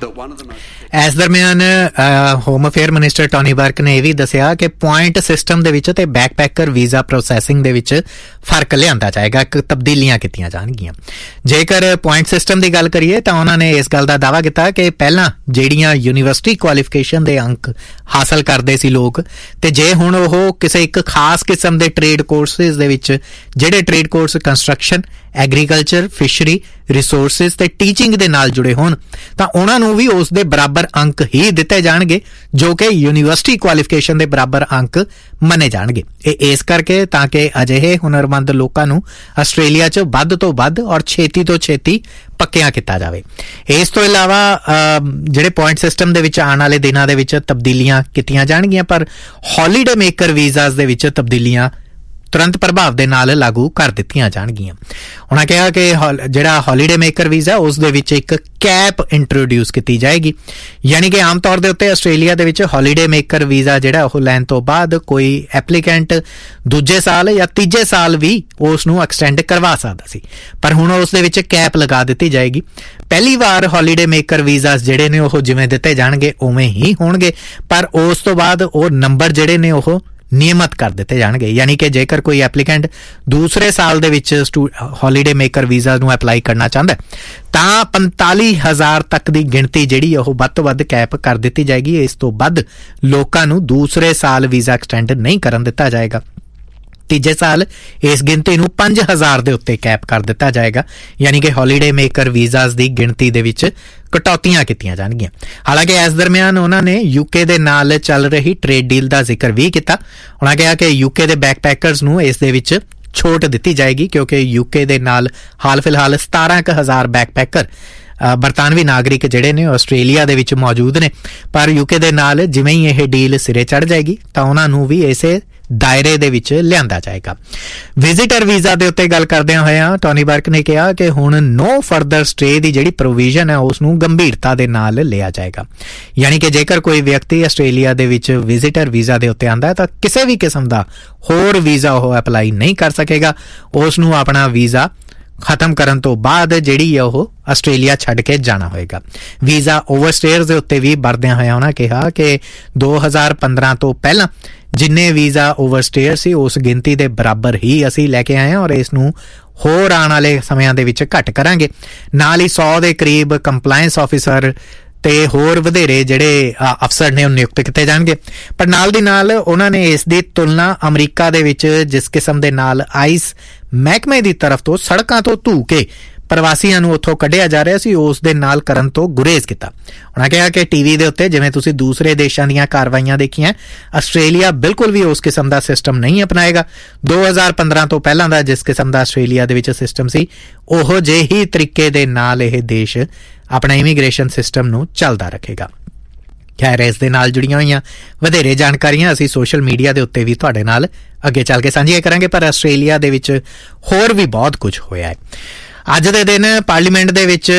[SPEAKER 1] ਇਸ ਦਰਮਿਆਨ home affair minister Tony ਬਰਕ ਨੇ ਇਹ ਵੀ ਦੱਸਿਆ ਕਿ point system ਦੇ ਵਿੱਚ ਤੇ ਬੈਕਪੈਕਰ visa processing ਦੇ ਵਿੱਚ ਫਰਕ ਲਿਆਂਦਾ ਜਾਏਗਾ, ਤਬਦੀਲੀਆਂ ਕੀਤੀਆਂ ਜਾਣਗੀਆਂ। ਜੇਕਰ ਪੁਆਇੰਟ ਸਿਸਟਮ ਦੀ ਗੱਲ ਕਰੀਏ ਤਾਂ ਉਹਨਾਂ ਨੇ ਇਸ ਗੱਲ ਦਾ ਦਾਅਵਾ ਕੀਤਾ ਕਿ ਪਹਿਲਾਂ ਜਿਹੜੀਆਂ ਯੂਨੀਵਰਸਿਟੀ ਕੁਆਲੀਫਿਕੇਸ਼ਨ ਦੇ ਅੰਕ ਹਾਸਲ ਕਰਦੇ ਸੀ ਲੋਕ, ਤੇ ਜੇ ਹੁਣ ਉਹ ਕਿਸੇ ਇੱਕ ਖਾਸ ਕਿਸਮ ਦੇ ਟ੍ਰੇਡ ਕੋਰਸਿਸ ਦੇ ਵਿੱਚ, ਜਿਹੜੇ trade course construction, agriculture, fishery, resources ਤੇ ਟੀਚਿੰਗ ਦੇ ਨਾਲ ਜੁੜੇ ਹੋਣ, ਤਾਂ ਉਹਨਾਂ ਨੂੰ ਵੀ ਉਸ ਦੇ ਬਰਾਬਰ ਅੰਕ ਹੀ ਦਿੱਤੇ ਜਾਣਗੇ ਜੋ ਕਿ ਯੂਨੀਵਰਸਿਟੀ ਕੁਆਲੀਫਿਕੇਸ਼ਨ ਦੇ ਬਰਾਬਰ ਅੰਕ ਮੰਨੇ ਜਾਣਗੇ। ਇਹ ਇਸ ਕਰਕੇ ਤਾਂ ਕਿ ਅਜਿਹੇ ਹੁਨਰਮੰਦ ਲੋਕਾਂ ਨੂੰ ਆਸਟ੍ਰੇਲੀਆ 'ਚ ਵੱਧ ਤੋਂ ਵੱਧ ਔਰ ਛੇਤੀ ਤੋਂ ਛੇਤੀ ਪੱਕਿਆਂ ਕੀਤਾ ਜਾਵੇ। ਇਸ ਤੋਂ ਇਲਾਵਾ ਜਿਹੜੇ ਪੁਆਇੰਟ ਸਿਸਟਮ ਦੇ ਵਿੱਚ ਆਉਣ ਵਾਲੇ ਦਿਨਾਂ ਦੇ ਵਿੱਚ ਤਬਦੀਲੀਆਂ ਕੀਤੀਆਂ ਜਾਣਗੀਆਂ, ਪਰ ਹੌਲੀਡੇ ਮੇਕਰ ਵੀਜ਼ਾਸ ਦੇ ਵਿੱਚ ਤਬਦੀਲੀਆਂ ਤੁਰੰਤ ਪ੍ਰਭਾਵ ਦੇ ਨਾਲ ਲਾਗੂ ਕਰ ਦਿੱਤੀਆਂ ਜਾਣਗੀਆਂ। ਉਹਨਾਂ ਕਿਹਾ ਕਿ ਜਿਹੜਾ ਹੌਲੀਡੇ ਮੇਕਰ ਵੀਜ਼ਾ ਉਸ ਦੇ ਵਿੱਚ ਇੱਕ ਕੈਪ ਇੰਟਰੋਡਿਊਸ ਕੀਤੀ ਜਾਏਗੀ, ਯਾਨੀ ਕਿ ਆਮ ਤੌਰ ਦੇ ਉੱਤੇ ਆਸਟ੍ਰੇਲੀਆ ਦੇ ਵਿੱਚ ਹੌਲੀਡੇ ਮੇਕਰ ਵੀਜ਼ਾ ਜਿਹੜਾ ਉਹ ਲੈਣ ਤੋਂ ਬਾਅਦ ਕੋਈ ਐਪਲੀਕੈਂਟ ਦੂਜੇ ਸਾਲ ਜਾਂ ਤੀਜੇ ਸਾਲ ਵੀ ਉਸ ਨੂੰ ਐਕਸਟੈਂਡ ਕਰਵਾ ਸਕਦਾ ਸੀ, ਪਰ ਹੁਣ ਉਸ ਦੇ ਵਿੱਚ ਕੈਪ ਲਗਾ ਦਿੱਤੀ ਜਾਏਗੀ। ਪਹਿਲੀ ਵਾਰ ਹੌਲੀਡੇ ਮੇਕਰ ਵੀਜ਼ਾਸ ਜਿਹੜੇ ਨੇ ਉਹ ਜਿਵੇਂ ਦਿੱਤੇ ਜਾਣਗੇ ਉਵੇਂ ਹੀ ਹੋਣਗੇ, ਪਰ ਉਸ ਤੋਂ ਬਾਅਦ ਉਹ ਨੰਬਰ ਜਿਹੜੇ ਨੇ ਉਹ ਨਿਯਮਤ ਕਰ ਦਿੱਤੇ ਜਾਣਗੇ, ਯਾਨੀ ਕਿ ਜੇਕਰ ਕੋਈ ਐਪਲੀਕੈਂਟ ਦੂਸਰੇ ਸਾਲ ਦੇ ਵਿੱਚ ਹੌਲੀਡੇ ਮੇਕਰ ਵੀਜ਼ਾ ਨੂੰ ਅਪਲਾਈ ਕਰਨਾ ਚਾਹੁੰਦਾ ਤਾਂ ਪੰਤਾਲੀ ਹਜ਼ਾਰ ਤੱਕ ਦੀ ਗਿਣਤੀ ਜਿਹੜੀ ਉਹ ਵੱਧ ਤੋਂ ਵੱਧ ਕੈਪ ਕਰ ਦਿੱਤੀ ਜਾਏਗੀ। ਇਸ ਤੋਂ ਵੱਧ ਲੋਕਾਂ ਨੂੰ ਦੂਸਰੇ ਸਾਲ ਵੀਜ਼ਾ ਐਕਸਟੈਂਡ ਨਹੀਂ ਕਰਨ ਦਿੱਤਾ ਜਾਏਗਾ। ਤੀਜੇ ਸਾਲ ਇਸ ਗਿਣਤੀ ਨੂੰ ਪੰਜ ਹਜ਼ਾਰ ਦੇ ਉੱਤੇ ਕੈਪ ਕਰ ਦਿੱਤਾ ਜਾਏਗਾ, ਯਾਨੀ ਕਿ ਹੌਲੀਡੇ ਮੇਕਰ ਵੀਜ਼ਾਸ ਦੀ ਗਿਣਤੀ ਦੇ ਵਿੱਚ ਕਟੌਤੀਆਂ ਕੀਤੀਆਂ ਜਾਣਗੀਆਂ। ਹਾਲਾਂਕਿ ਇਸ ਦਰਮਿਆਨ ਉਹਨਾਂ ਨੇ ਯੂਕੇ ਦੇ ਨਾਲ ਚੱਲ ਰਹੀ ਟ੍ਰੇਡ ਡੀਲ ਦਾ ਜ਼ਿਕਰ ਵੀ ਕੀਤਾ। ਉਹਨਾਂ ਕਿਹਾ ਕਿ ਯੂਕੇ ਦੇ ਬੈਕਪੈਕਰਸ ਨੂੰ ਇਸ ਦੇ ਵਿੱਚ ਛੋਟ ਦਿੱਤੀ ਜਾਏਗੀ, ਕਿਉਂਕਿ ਯੂਕੇ ਦੇ ਨਾਲ ਹਾਲ ਫਿਲਹਾਲ ਸਤਾਰਾਂ ਕੁ ਹਜ਼ਾਰ ਬੈਕਪੈਕਰ ਬਰਤਾਨਵੀ ਨਾਗਰਿਕ ਜਿਹੜੇ ਨੇ ਆਸਟ੍ਰੇਲੀਆ ਦੇ ਵਿੱਚ ਮੌਜੂਦ ਨੇ, ਪਰ ਯੂਕੇ ਦੇ ਨਾਲ ਜਿਵੇਂ ਹੀ ਇਹ ਡੀਲ ਸਿਰੇ ਚੜ੍ਹ ਜਾਏਗੀ ਤਾਂ ਉਹਨਾਂ ਨੂੰ ਵੀ ਇਸੇ ਦਾਇਰੇ ਦੇ ਵਿੱਚ ਲਿਆਂਦਾ ਜਾਏਗਾ। ਵਿਜ਼ਿਟਰ ਵੀਜ਼ਾ ਦੇ ਉੱਤੇ ਗੱਲ ਕਰਦਿਆਂ ਹੋਇਆਂ ਟੋਨੀ ਬਰਕ ਨੇ ਕਿਹਾ ਕਿ ਹੁਣ ਨੋ ਫਰਦਰ ਸਟੇ ਦੀ ਜਿਹੜੀ ਪ੍ਰੋਵੀਜ਼ਨ ਹੈ ਉਸ ਨੂੰ ਗੰਭੀਰਤਾ ਦੇ ਨਾਲ ਲਿਆ ਜਾਏਗਾ, ਯਾਨੀ ਕਿ ਜੇਕਰ ਕੋਈ ਵਿਅਕਤੀ ਆਸਟ੍ਰੇਲੀਆ ਦੇ ਵਿੱਚ ਵਿਜ਼ਿਟਰ ਵੀਜ਼ਾ ਦੇ ਉੱਤੇ ਆਉਂਦਾ ਹੈ ਤਾਂ ਕਿਸੇ ਵੀ ਕਿਸਮ ਦਾ ਹੋਰ ਵੀਜ਼ਾ ਉਹ ਅਪਲਾਈ ਨਹੀਂ ਕਰ ਸਕੇਗਾ। ਉਸ ਨੂੰ ਆਪਣਾ ਵੀਜ਼ਾ ਖਤਮ ਕਰਨ ਤੋਂ ਬਾਅਦ ਜਿਹੜੀ ਹੈ ਉਹ ਆਸਟ੍ਰੇਲੀਆ ਛੱਡ ਕੇ ਜਾਣਾ ਹੋਏਗਾ। ਵੀਜ਼ਾ ਓਵਰਸਟੇਅਰਸ ਦੇ ਉੱਤੇ ਵੀ ਵਰਦਿਆਂ ਹੋਇਆ ਉਹਨਾਂ ਕਿਹਾ ਕਿ ਦੋ ਹਜ਼ਾਰ ਪੰਦਰਾਂ ਤੋਂ ਪਹਿਲਾਂ ਜਿੰਨੇ ਵੀਜ਼ਾ ਓਵਰਸਟੇਅਰ ਸੀ ਉਸ ਗਿਣਤੀ ਦੇ ਬਰਾਬਰ ਹੀ ਅਸੀਂ ਲੈ ਕੇ ਆਏ ਹਾਂ ਔਰ ਇਸ ਨੂੰ ਹੋਰ ਆਉਣ ਵਾਲੇ ਸਮਿਆਂ ਦੇ ਵਿੱਚ ਘੱਟ ਕਰਾਂਗੇ। ਨਾਲ ਹੀ ਸੌ ਦੇ ਕਰੀਬ ਕੰਪਲਾਇੰਸ ਆਫਿਸਰ ਤੇ ਹੋਰ ਵਧੇਰੇ ਜਿਹੜੇ ਅਫਸਰ ਨੇ ਉਹ ਨਿਯੁਕਤ ਕੀਤੇ ਜਾਣਗੇ। ਪਰ ਨਾਲ ਦੀ ਨਾਲ ਉਹਨਾਂ ਨੇ ਇਸ ਦੀ ਤੁਲਨਾ ਅਮਰੀਕਾ ਦੇ ਵਿੱਚ ਜਿਸ ਕਿਸਮ ਦੇ ਨਾਲ ਆਈਸ ਮਹਿਕਮੇ ਦੀ ਤਰਫ ਤੋਂ ਸੜਕਾਂ ਤੋਂ ਧੂ ਕੇ ਪ੍ਰਵਾਸੀਆਂ ਨੂੰ ਉੱਥੋਂ ਕੱਢਿਆ ਜਾ ਰਿਹਾ ਸੀ ਉਸ ਦੇ ਨਾਲ ਕਰਨ ਤੋਂ ਗੁਰੇਜ਼ ਕੀਤਾ। ਉਹਨਾਂ ਕਿਹਾ ਕਿ ਟੀਵੀ ਦੇ ਉੱਤੇ ਜਿਵੇਂ ਤੁਸੀਂ ਦੂਸਰੇ ਦੇਸ਼ਾਂ ਦੀਆਂ ਕਾਰਵਾਈਆਂ ਦੇਖੀਆਂ, ਆਸਟ੍ਰੇਲੀਆ ਬਿਲਕੁਲ ਵੀ ਉਸ ਕਿਸਮ ਦਾ ਸਿਸਟਮ ਨਹੀਂ ਅਪਣਾਏਗਾ। ਦੋ ਹਜ਼ਾਰ ਪੰਦਰਾਂ ਤੋਂ ਪਹਿਲਾਂ ਦਾ ਜਿਸ ਕਿਸਮ ਦਾ ਆਸਟ੍ਰੇਲੀਆ ਦੇ ਵਿੱਚ ਸਿਸਟਮ ਸੀ ਉਹੋ ਜਿਹੇ ਹੀ ਤਰੀਕੇ ਦੇ ਨਾਲ ਇਹ ਦੇਸ਼ ਆਪਣਾ ਇਮੀਗ੍ਰੇਸ਼ਨ ਸਿਸਟਮ ਨੂੰ ਚੱਲਦਾ ਰੱਖੇਗਾ। ਖੈਰ, ਇਸ ਦੇ ਨਾਲ ਜੁੜੀਆਂ ਹੋਈਆਂ ਵਧੇਰੇ ਜਾਣਕਾਰੀਆਂ ਅਸੀਂ ਸੋਸ਼ਲ ਮੀਡੀਆ ਦੇ ਉੱਤੇ ਵੀ ਤੁਹਾਡੇ ਨਾਲ ਅੱਗੇ ਚੱਲ ਕੇ ਸਾਂਝੀਆਂ ਕਰਾਂਗੇ, ਪਰ ਆਸਟ੍ਰੇਲੀਆ ਦੇ ਵਿੱਚ ਹੋਰ ਵੀ ਬਹੁਤ ਕੁਝ ਹੋਇਆ ਹੈ। ਅੱਜ ਦੇ ਦਿਨ ਪਾਰਲੀਮੈਂਟ ਦੇ ਵਿੱਚ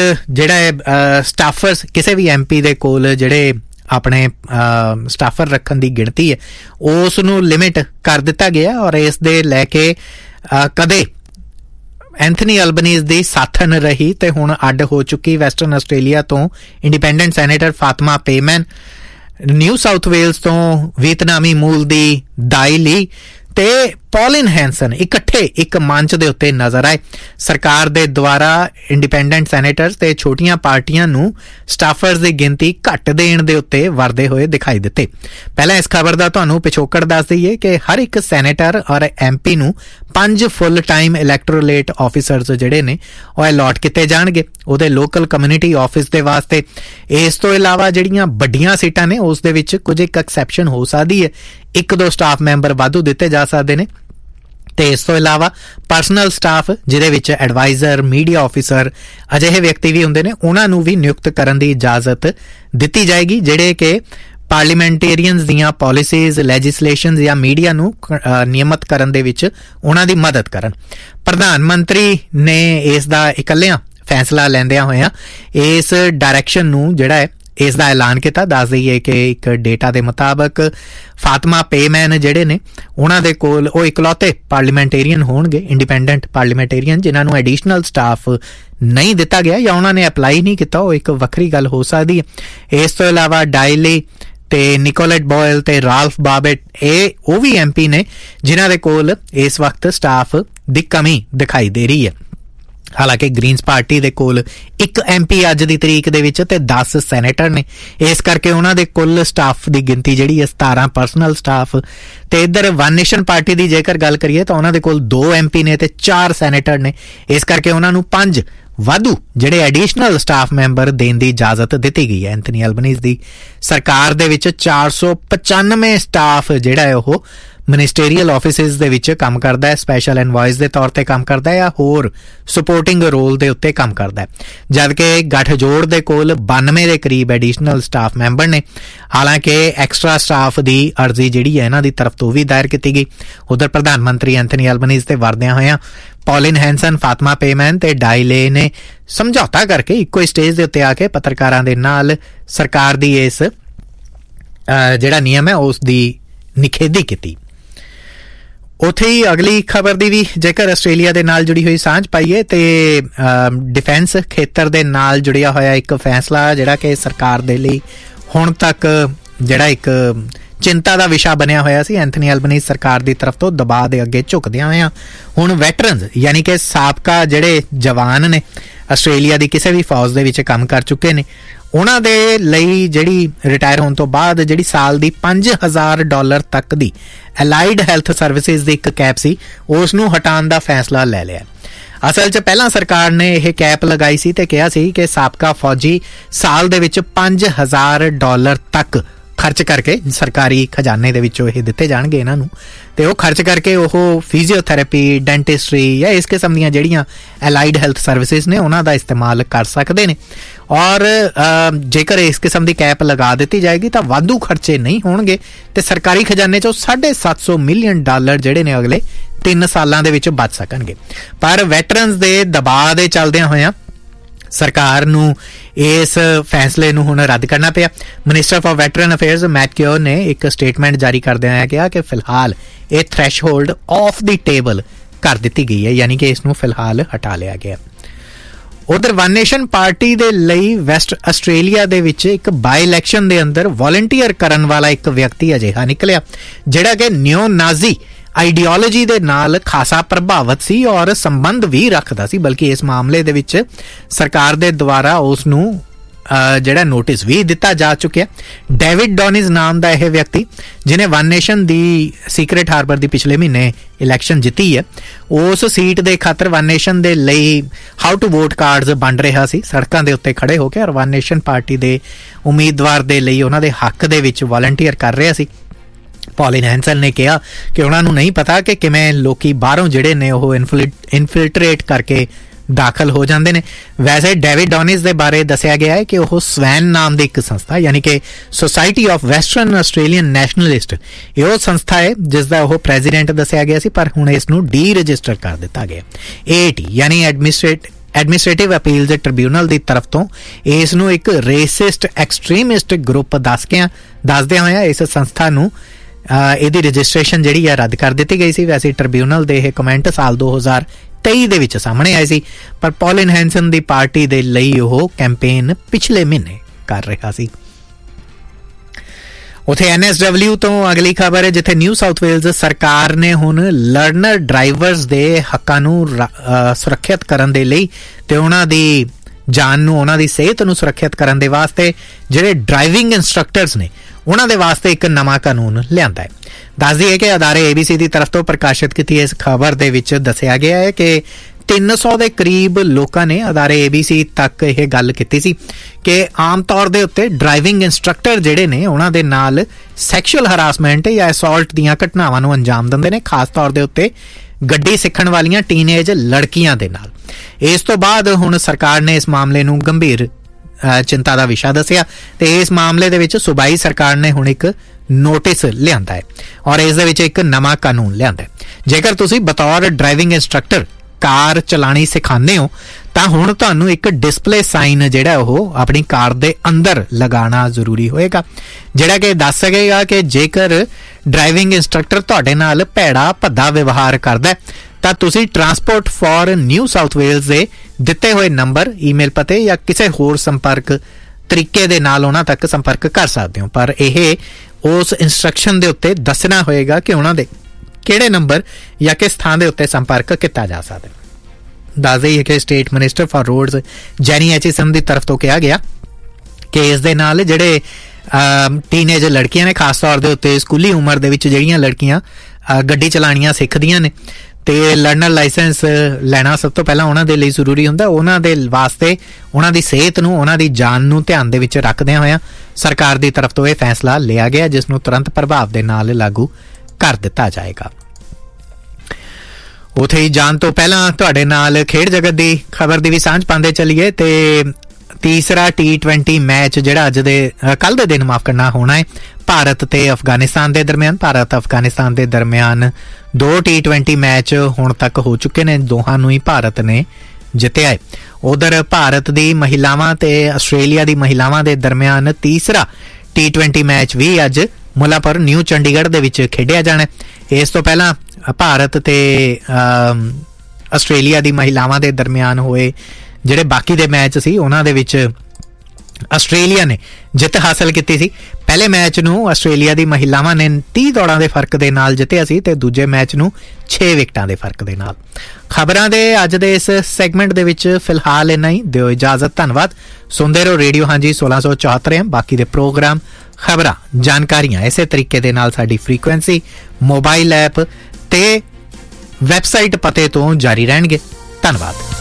[SPEAKER 1] ਜਿਹੜਾ ਸਟਾਫਰਸ ਕਿਸੇ ਵੀ ਐਮ ਪੀ ਦੇ ਕੋਲ ਜਿਹੜੇ ਆਪਣੇ ਸਟਾਫਰ ਰੱਖਣ ਦੀ ਗਿਣਤੀ ਹੈ ਉਸ ਨੂੰ ਲਿਮਿਟ ਕਰ ਦਿੱਤਾ ਗਿਆ ਔਰ ਇਸ ਦੇ ਲੈ ਕੇ ਕਦੇ ਐਂਥਨੀ ਅਲਬਨੀਜ਼ ਦੀ ਸਾਥਣ ਰਹੀ ਤੇ ਹੁਣ ਅੱਡ ਹੋ ਚੁੱਕੀ ਵੈਸਟਰਨ ਆਸਟ੍ਰੇਲੀਆ ਤੋਂ independent senator Fatima ਪੇਮੈਨ, new south Wales ਤੋਂ ਵੀਅਤਨਾਮੀ ਮੂਲ ਦੀ ਦਾਈ ਲੀ ਤੇ ਪੌਲਿਨ ਹੈਂਸਨ ਇਕੱਠੇ ਇੱਕ ਮੰਚ ਦੇ ਉੱਤੇ ਨਜ਼ਰ ਆਏ। ਸਰਕਾਰ ਦੇ ਦੁਆਰਾ ਇੰਡੀਪੈਂਡੈਂਟ ਸੈਨੇਟਰਸ ਤੇ ਛੋਟੀਆਂ ਪਾਰਟੀਆਂ ਨੂੰ ਸਟਾਫਰਸ ਦੀ ਗਿਣਤੀ ਘੱਟ ਦੇਣ ਦੇ ਉੱਤੇ ਵਰਦੇ ਹੋਏ ਦਿਖਾਈ ਦਿੱਤੇ। ਪਹਿਲਾਂ ਇਸ ਖਬਰ ਦਾ ਤੁਹਾਨੂੰ ਪਿਛੋਕੜ ਦੱਸ ਦਈਏ ਕਿ ਹਰ ਇੱਕ ਸੈਨੇਟਰ ਔਰ ਐਮ ਪੀ ਨੂੰ ਪੰਜ ਫੁੱਲ ਟਾਈਮ ਇਲੈਕਟੋਰੇਟ ਆਫਿਸਰਸ ਜਿਹੜੇ ਨੇ ਉਹ ਅਲਾਟ ਕੀਤੇ ਜਾਣਗੇ ਉਹਦੇ ਲੋਕਲ ਕਮਿਊਨਿਟੀ ਆਫਿਸ ਦੇ ਵਾਸਤੇ। ਇਸ ਤੋਂ ਇਲਾਵਾ ਜਿਹੜੀਆਂ ਵੱਡੀਆਂ ਸੀਟਾਂ ਨੇ ਉਸ ਦੇ ਵਿੱਚ ਕੁਝ ਇੱਕ ਐਕਸੈਪਸ਼ਨ ਹੋ ਸਕਦੀ ਹੈ, ਇੱਕ ਦੋ ਸਟਾਫ ਮੈਂਬਰ ਵਾਧੂ ਦਿੱਤੇ ਜਾ ਸਕਦੇ ਨੇ। ਤੇ ਇਸ ਤੋਂ ਇਲਾਵਾ ਪਰਸਨਲ ਸਟਾਫ ਜਿਹਦੇ ਵਿੱਚ ਐਡਵਾਈਜ਼ਰ, ਮੀਡੀਆ ਆਫਿਸਰ ਅਜਿਹੇ ਵਿਅਕਤੀ ਵੀ ਹੁੰਦੇ ਨੇ ਉਹਨਾਂ ਨੂੰ ਵੀ ਨਿਯੁਕਤ ਕਰਨ ਦੀ ਇਜਾਜ਼ਤ ਦਿੱਤੀ ਜਾਏਗੀ ਜਿਹੜੇ ਕਿ ਪਾਰਲੀਮੈਂਟੇਰੀਅਨਸ ਦੀਆਂ ਪਾਲਿਸੀਜ਼, ਲੈਜਿਸਲੇਸ਼ਨਸ ਜਾਂ ਮੀਡੀਆ ਨੂੰ ਨਿਯਮਤ ਕਰਨ ਦੇ ਵਿੱਚ ਉਹਨਾਂ ਦੀ ਮਦਦ ਕਰਨ। ਪ੍ਰਧਾਨ ਮੰਤਰੀ ਨੇ ਇਸ ਦਾ ਇਕੱਲਿਆਂ ਫੈਸਲਾ ਲੈਂਦਿਆਂ ਹੋਇਆਂ ਇਸ ਡਾਇਰੈਕਸ਼ਨ ਨੂੰ ਜਿਹੜਾ ਹੈ इस दा ऐलान किया। दस दईए कि एक डेटा के मुताबक फातिमा पेमैन जिहड़े ने उन्हां दे कोल ओह इकलौते पार्लीमेंटेरियन होणगे, इंडिपेंडेंट पार्लीमेंटेरियन जिन्हां नूं एडिशनल स्टाफ नहीं दिता गया या उन्होंने अपलाई नहीं किया, वो एक वक्री गल हो सकती है। इस तो इलावा डायली ते निकोलेट बॉयल ते राल्फ बाबेट ये वो भी एम पी ने जिन्हां दे कोल इस वक्त स्टाफ दी कमी दिखाई दे रही है। हालांकि ग्रीनस पार्टी दे कोल एक एम पी अज दी तरीक दे विच ते दस सैनेटर ने, इस करके उन्हां दे कुल स्टाफ दी गिनती जिहड़ी है सतारह पर्सनल स्टाफ। ते इधर वन नेशन पार्टी दी जेकर गल करिए तो उन्हां दे कोल दो एम पी ने ते चार सैनेटर ने, इस करके उन्हां नूं पंज वाधू जिहड़े एडिशनल स्टाफ मैंबर देण दी इजाजत दित्ती गई है। एंथनी अल्बनीज़ दी सरकार दे विच चार सौ पचानवे स्टाफ जिहड़ा है ओह मिनिस्टेरियल ऑफिसिस दे विच काम करदा है, स्पैशल एनवॉइस दे तौर ते काम करदा है या होर सपोर्टिंग रोल दे उत्ते काम करदा है, जबकि गठजोड़ दे कोल बानवे दे करीब एडिशनल स्टाफ मैंबर ने। हालांकि एक्सट्रा स्टाफ दी अर्जी जिहड़ी है इन्हां दी तरफ तो भी दायर कीती गई। उधर प्रधानमंत्री एंथनी अल्बनीज़ ते वरदियां होइयां पॉलिन हैंसन, फातिमा पेमैन ते डायले ने समझौता करके इक्को स्टेज दे उत्ते आके पत्रकारां दे नाल सरकार दी इस जिहड़ा नियम है उस दी निखेधी कीती। उत्थे ही अगली खबर दी भी जेकर आस्ट्रेलिया दे नाल जुड़ी हुई सांझ पाईए ते डिफेंस खेतर दे नाल जुड़िया होया एक फैसला जिहड़ा कि सरकार दे लई हुण तक जिहड़ा एक चिंता का विषय बनया होया सी। एंथनी अल्बनीज़ सरकार की तरफ तो दबाव के अगे झुकदियां होइयां हुण वैटरन्स यानी कि साबका जिहड़े जवान ने आस्ट्रेलिया की किसी भी फौज दे विच काम कर चुके ने उन्हां दे लई जिहड़ी रिटायर होने तो बाद जिहड़ी साल दी पांच हज़ार डॉलर तक दी एलाइड हैल्थ सर्विसिज दी एक कैप सी उस नूं हटाउण दा फैसला लै लिया। असल च पहला सरकार ने यह कैप लगाई सी ते कहा सी कि साबका फौजी साल दे विच पांच हज़ार डॉलर तक खर्च करके सरकारी खजाने दे विचों ये दिते जाणगे इन्हां नूं ते ओह खर्च करके ओह फिजियोथैरेपी, डेंटिस्ट्री या इस किस्म दीयां जिहड़ियां एलाइड हैल्थ सर्विसिज ने उन्हां दा इस्तेमाल कर सकदे ने। और जेकर इस किस्म की कैप लगा दी जाएगी तो वाधू खर्चे नहीं होणगे ते सरकारी खजाने चों साढ़े सत्त सौ मिलियन डॉलर जिहड़े ने अगले तीन सालां दे विच बच सकणगे। पर वैटरन्स दे दबाव दे चलदियां होइयां सरकार नूं इस फैसले नूं हुण रद्द करना पिया। Minister for veteran affairs mat cure ने एक स्टेटमेंट जारी करदिआं कहा कि फिलहाल ये थ्रैशहोल्ड ऑफ द टेबल कर दी गई है, यानी कि इसनूं फिलहाल हटा लिया गया। उधर वन नेशन पार्टी दे लई वैस्ट आस्ट्रेलिया दे विच एक बाई इलैक्शन दे अंदर वॉलंटियर करन वाला एक व्यक्ति अजिहा निकलिया जिहड़ा कि न्यो नाजी आइडियोलॉजी दे नाल खासा प्रभावित सी और संबंध भी रखदा सी, बल्कि इस मामले दे विच सरकार दे द्वारा उस नूं जिहड़ा नोटिस भी दिता जा चुकिया। डेविड डॉनिज नाम दा यह व्यक्ति जिन्हें वन नेशन दी सीक्रेट हार्बर दी पिछले महीने इलैक्शन जीती है उस सीट दे खातर वन नेशन दे लई हाउ टू वोट कार्ड्स बन रहा सी सड़कां दे उत्ते खड़े होकर और वन नेशन पार्टी दे उम्मीदवार दे लई उन्हां दे हक दे विच वॉलंटियर कर रहा सी। पॉलिन हैंसन ने कहा कि उन्होंने नहीं पता कि किवें लोकी बाहरों जिहड़े ने ओह इनफिल्ट्रेट करके दाखिल हो जाते हैं। वैसे डेविड डॉनिज दे बारे दसिया गया है कि वह स्वैन नाम की एक संस्था यानी कि society of western Australian nationalist ये संस्था है जिसका वह प्रेजिडेंट दसिया गया सी, पर हुण इसनूं डी रजिस्टर कर दिता गया। ए टी यानी एडमिनिस्ट्रेट एडमिनिस्ट्रेटिव अपील्स ट्रिब्यूनल की तरफ तो इसनूं एक रेसिस्ट एक्सट्रीमिस्ट ग्रुप दस के दसदिआं होइआं इस संस्था नूं ਇਹਦੀ रजिस्ट्रेशन ਜਿਹੜੀ ਹੈ ਰੱਦ ਕਰ ਦਿੱਤੀ ਗਈ ਸੀ। ਵੈਸੇ ਟ੍ਰਿਬਿਊਨਲ ਦੇ ਇਹ ਕਮੈਂਟ ਸਾਲ ਦੋ ਹਜ਼ਾਰ ਤੇਈ ਦੇ ਵਿੱਚ ਸਾਹਮਣੇ ਆਏ ਸੀ, ਪਰ ਪੌਲਿਨ ਹੈਂਸਨ ਦੀ ਪਾਰਟੀ ਦੇ ਲਈ ਉਹ ਕੈਂਪੇਨ ਪਿਛਲੇ ਮਹੀਨੇ ਕਰ ਰਿਹਾ ਸੀ। ਉੱਥੇ ਐਨ ਐਸ ਡਬਲਿਊ ਤੋਂ ਅਗਲੀ ਖਬਰ ਹੈ ਜਿੱਥੇ ਨਿਊ ਸਾਊਥ ਵੇਲਜ਼ ਸਰਕਾਰ ਨੇ ਹੁਣ ਲਰਨਰ ਡਰਾਈਵਰਸ ਦੇ ਹੱਕਾਂ ਨੂੰ ਸੁਰੱਖਿਅਤ ਕਰਨ ਦੇ ਲਈ ਤੇ ਉਹਨਾਂ ਦੀ ਜਾਨ ਨੂੰ ਉਹਨਾਂ ਦੀ ਸਿਹਤ ਨੂੰ ਸੁਰੱਖਿਅਤ ਕਰਨ ਦੇ ਵਾਸਤੇ ਜਿਹੜੇ ਡਰਾਈਵਿੰਗ ਇੰਸਟ੍ਰਕਟਰਸ ਨੇ ਉਹਨਾਂ ਦੇ ਵਾਸਤੇ ਇੱਕ ਨਵਾਂ ਕਾਨੂੰਨ ਲਿਆਂਦਾ ਹੈ। ਦੱਸ ਦਈਏ ਕਿ ਅਦਾਰੇ ਏ ਬੀ ਸੀ ਦੀ ਤਰਫ ਤੋਂ ਪ੍ਰਕਾਸ਼ਿਤ ਕੀਤੀ ਇਸ ਖਬਰ ਦੇ ਵਿੱਚ ਦੱਸਿਆ ਗਿਆ ਹੈ ਕਿ ਤਿੰਨ ਸੌ ਦੇ ਕਰੀਬ ਲੋਕਾਂ ਨੇ ਅਦਾਰੇ ਏ ਬੀ ਸੀ ਤੱਕ ਇਹ ਗੱਲ ਕੀਤੀ ਸੀ ਕਿ ਆਮ ਤੌਰ ਦੇ ਉੱਤੇ ਡਰਾਈਵਿੰਗ ਇੰਸਟ੍ਰਕਟਰ ਜਿਹੜੇ ਨੇ ਉਹਨਾਂ ਦੇ ਨਾਲ ਸੈਕਸ਼ੂਅਲ ਹਰਾਸਮੈਂਟ ਜਾਂ ਅਸੌਲਟ ਦੀਆਂ ਘਟਨਾਵਾਂ ਨੂੰ ਅੰਜਾਮ ਦਿੰਦੇ ਨੇ, ਖਾਸ ਤੌਰ ਦੇ ਉੱਤੇ ਗੱਡੀ ਸਿੱਖਣ ਵਾਲੀਆਂ ਟੀਨੇਜ ਲੜਕੀਆਂ ਦੇ ਨਾਲ। ਇਸ ਤੋਂ ਬਾਅਦ ਹੁਣ ਸਰਕਾਰ ਨੇ ਇਸ ਮਾਮਲੇ ਨੂੰ ਗੰਭੀਰ चिंता का विषय दसिया ते इस मामले दे विच सूबाई सरकार ने हुण एक नोटिस लिआंदा है और इस दे विच एक नवां कानून लिआंदा है। जेकर तुसीं बतौर ड्राइविंग इंस्ट्रक्टर कार चलानी सिखाते हो ਤਾਂ ਹੁਣ ਤੁਹਾਨੂੰ ਇੱਕ ਡਿਸਪਲੇ ਸਾਈਨ ਜਿਹੜਾ ਉਹ ਆਪਣੀ ਕਾਰ ਦੇ ਅੰਦਰ ਲਗਾਉਣਾ ਜ਼ਰੂਰੀ ਹੋਏਗਾ, ਜਿਹੜਾ ਕਿ ਦੱਸ ਸਕੇਗਾ ਕਿ ਜੇਕਰ ਡਰਾਈਵਿੰਗ ਇੰਸਟ੍ਰਕਟਰ ਤੁਹਾਡੇ ਨਾਲ ਭੈੜਾ ਭੱਦਾ ਵਿਵਹਾਰ ਕਰਦਾ ਤਾਂ ਤੁਸੀਂ transport for new south Wales ਦੇ ਦਿੱਤੇ ਹੋਏ ਨੰਬਰ, ਈਮੇਲ ਪਤੇ ਜਾਂ ਕਿਸੇ ਹੋਰ ਸੰਪਰਕ ਤਰੀਕੇ ਦੇ ਨਾਲ ਉਹਨਾਂ ਤੱਕ ਸੰਪਰਕ ਕਰ ਸਕਦੇ ਹੋ। ਪਰ ਇਹ ਉਸ ਇੰਸਟਰਕਸ਼ਨ ਦੇ ਉੱਤੇ ਦੱਸਣਾ ਹੋਏਗਾ ਕਿ ਉਹਨਾਂ ਦੇ ਕਿਹੜੇ ਨੰਬਰ ਜਾਂ ਕਿਸ ਥਾਂ ਦੇ ਉੱਤੇ ਸੰਪਰਕ ਕੀਤਾ ਜਾ ਸਕਦਾ। ਦੱਸ ਦੇਈਏ ਕਿ ਸਟੇਟ ਮਿਨਿਸਟਰ ਫਾਰ ਰੋਡਸ ਜੈਨੀ ਐਚਿਸਨ ਦੀ ਤਰਫ ਤੋਂ ਕਿਹਾ ਗਿਆ ਕਿ ਇਸ ਦੇ ਨਾਲ ਜਿਹੜੇ ਟੀਨੇਜ ਲੜਕੀਆਂ ਨੇ, ਖਾਸ ਤੌਰ ਦੇ ਉੱਤੇ ਸਕੂਲੀ ਉਮਰ ਦੇ ਵਿੱਚ ਜਿਹੜੀਆਂ ਲੜਕੀਆਂ ਗੱਡੀ ਚਲਾਉਣੀਆਂ ਸਿੱਖਦੀਆਂ ਨੇ ਤੇ ਲਰਨਰ ਲਾਇਸੈਂਸ ਲੈਣਾ ਸਭ ਤੋਂ ਪਹਿਲਾਂ ਉਹਨਾਂ ਦੇ ਲਈ ਜ਼ਰੂਰੀ ਹੁੰਦਾ, ਉਹਨਾਂ ਦੇ ਵਾਸਤੇ ਉਹਨਾਂ ਦੀ ਸਿਹਤ ਨੂੰ, ਉਹਨਾਂ ਦੀ ਜਾਨ ਨੂੰ ਧਿਆਨ ਦੇ ਵਿੱਚ ਰੱਖਦਿਆਂ ਹੋਇਆਂ ਸਰਕਾਰ ਦੀ ਤਰਫ ਤੋਂ ਇਹ ਫੈਸਲਾ ਲਿਆ ਗਿਆ, ਜਿਸ ਨੂੰ ਤੁਰੰਤ ਪ੍ਰਭਾਵ ਦੇ ਨਾਲ ਲਾਗੂ ਕਰ ਦਿੱਤਾ ਜਾਏਗਾ। ਉੱਥੇ ਹੀ ਜਾਣ ਤੋਂ ਪਹਿਲਾਂ ਤੁਹਾਡੇ ਨਾਲ ਖੇਡ ਜਗਤ ਦੀ ਖਬਰ ਦੀ ਵੀ ਸਾਂਝ ਪਾਉਂਦੇ ਚੱਲੀਏ ਤੇ ਤੀਸਰਾ ਟੀ ਟਵੈਂਟੀ ਮੈਚ ਜਿਹੜਾ ਅੱਜ ਦੇ ਕੱਲ੍ਹ ਦੇ ਦਿਨ ਮਾਫ ਕਰਨਾ ਹੋਣਾ ਹੈ ਭਾਰਤ ਤੇ ਅਫਗਾਨਿਸਤਾਨ ਦੇ ਦਰਮਿਆਨ। ਭਾਰਤ ਅਫਗਾਨਿਸਤਾਨ ਦੇ ਦਰਮਿਆਨ ਦੋ ਟੀ ਟਵੈਂਟੀ ਮੈਚ ਹੁਣ ਤੱਕ ਹੋ ਚੁੱਕੇ ਨੇ, ਦੋਹਾਂ ਨੂੰ ਹੀ ਭਾਰਤ ਨੇ ਜਿੱਤਿਆ ਹੈ। ਉਧਰ ਭਾਰਤ ਦੀ ਮਹਿਲਾਵਾਂ ਤੇ ਆਸਟ੍ਰੇਲੀਆ ਦੀ ਮਹਿਲਾਵਾਂ ਦੇ ਦਰਮਿਆਨ ਤੀਸਰਾ ਟੀ ਟਵੈਂਟੀ ਮੈਚ ਵੀ ਅੱਜ ਮੁੱਲਾਂਪੁਰ ਨਿਊ ਚੰਡੀਗੜ੍ਹ ਦੇ ਵਿੱਚ ਖੇਡਿਆ ਜਾਣਾ। ਇਸ ਤੋਂ ਪਹਿਲਾਂ ਭਾਰਤ ਤੇ ਆਸਟ੍ਰੇਲੀਆ ਦੀ ਮਹਿਲਾਵਾਂ ਦੇ ਦਰਮਿਆਨ ਹੋਏ ਜਿਹੜੇ ਬਾਕੀ ਦੇ ਮੈਚ ਸੀ ਉਹਨਾਂ ਦੇ ਵਿੱਚ ਆਸਟ੍ਰੇਲੀਆ ਨੇ ਜਿੱਤ ਹਾਸਲ ਕੀਤੀ ਸੀ। ਪਹਿਲੇ ਮੈਚ ਨੂੰ ਆਸਟ੍ਰੇਲੀਆ ਦੀ ਮਹਿਲਾਵਾਂ ਨੇ ਤੀਹ ਦੌੜਾਂ ਦੇ ਫਰਕ ਦੇ ਨਾਲ ਜਿੱਤਿਆ ਸੀ ਤੇ ਦੂਜੇ ਮੈਚ ਨੂੰ ਛੇ ਵਿਕਟਾਂ ਦੇ ਫਰਕ ਦੇ ਨਾਲ। ਖਬਰਾਂ ਦੇ ਅੱਜ ਦੇ ਇਸ ਸੈਗਮੈਂਟ ਦੇ ਵਿੱਚ ਫਿਲਹਾਲ ਇੰਨਾ ਹੀ। ਦਿਓ ਇਜਾਜ਼ਤ, ਧੰਨਵਾਦ। ਸੁਣਦੇ ਰਹੋ ਰੇਡੀਓ ਹਾਂਜੀ ਸੋਲਾਂ ਸੌ ਚੌਹੱਤਰ ਐਮ। ਬਾਕੀ ਦੇ ਪ੍ਰੋਗਰਾਮ, ਖਬਰਾਂ, ਜਾਣਕਾਰੀਆਂ ਇਸੇ ਤਰੀਕੇ ਦੇ ਨਾਲ ਸਾਡੀ ਫ੍ਰੀਕੁਐਂਸੀ, ਮੋਬਾਈਲ ਐਪ ਤੇ ਵੈਬਸਾਈਟ ਪਤੇ ਤੋਂ ਜਾਰੀ ਰਹਿਣਗੇ। ਧੰਨਵਾਦ।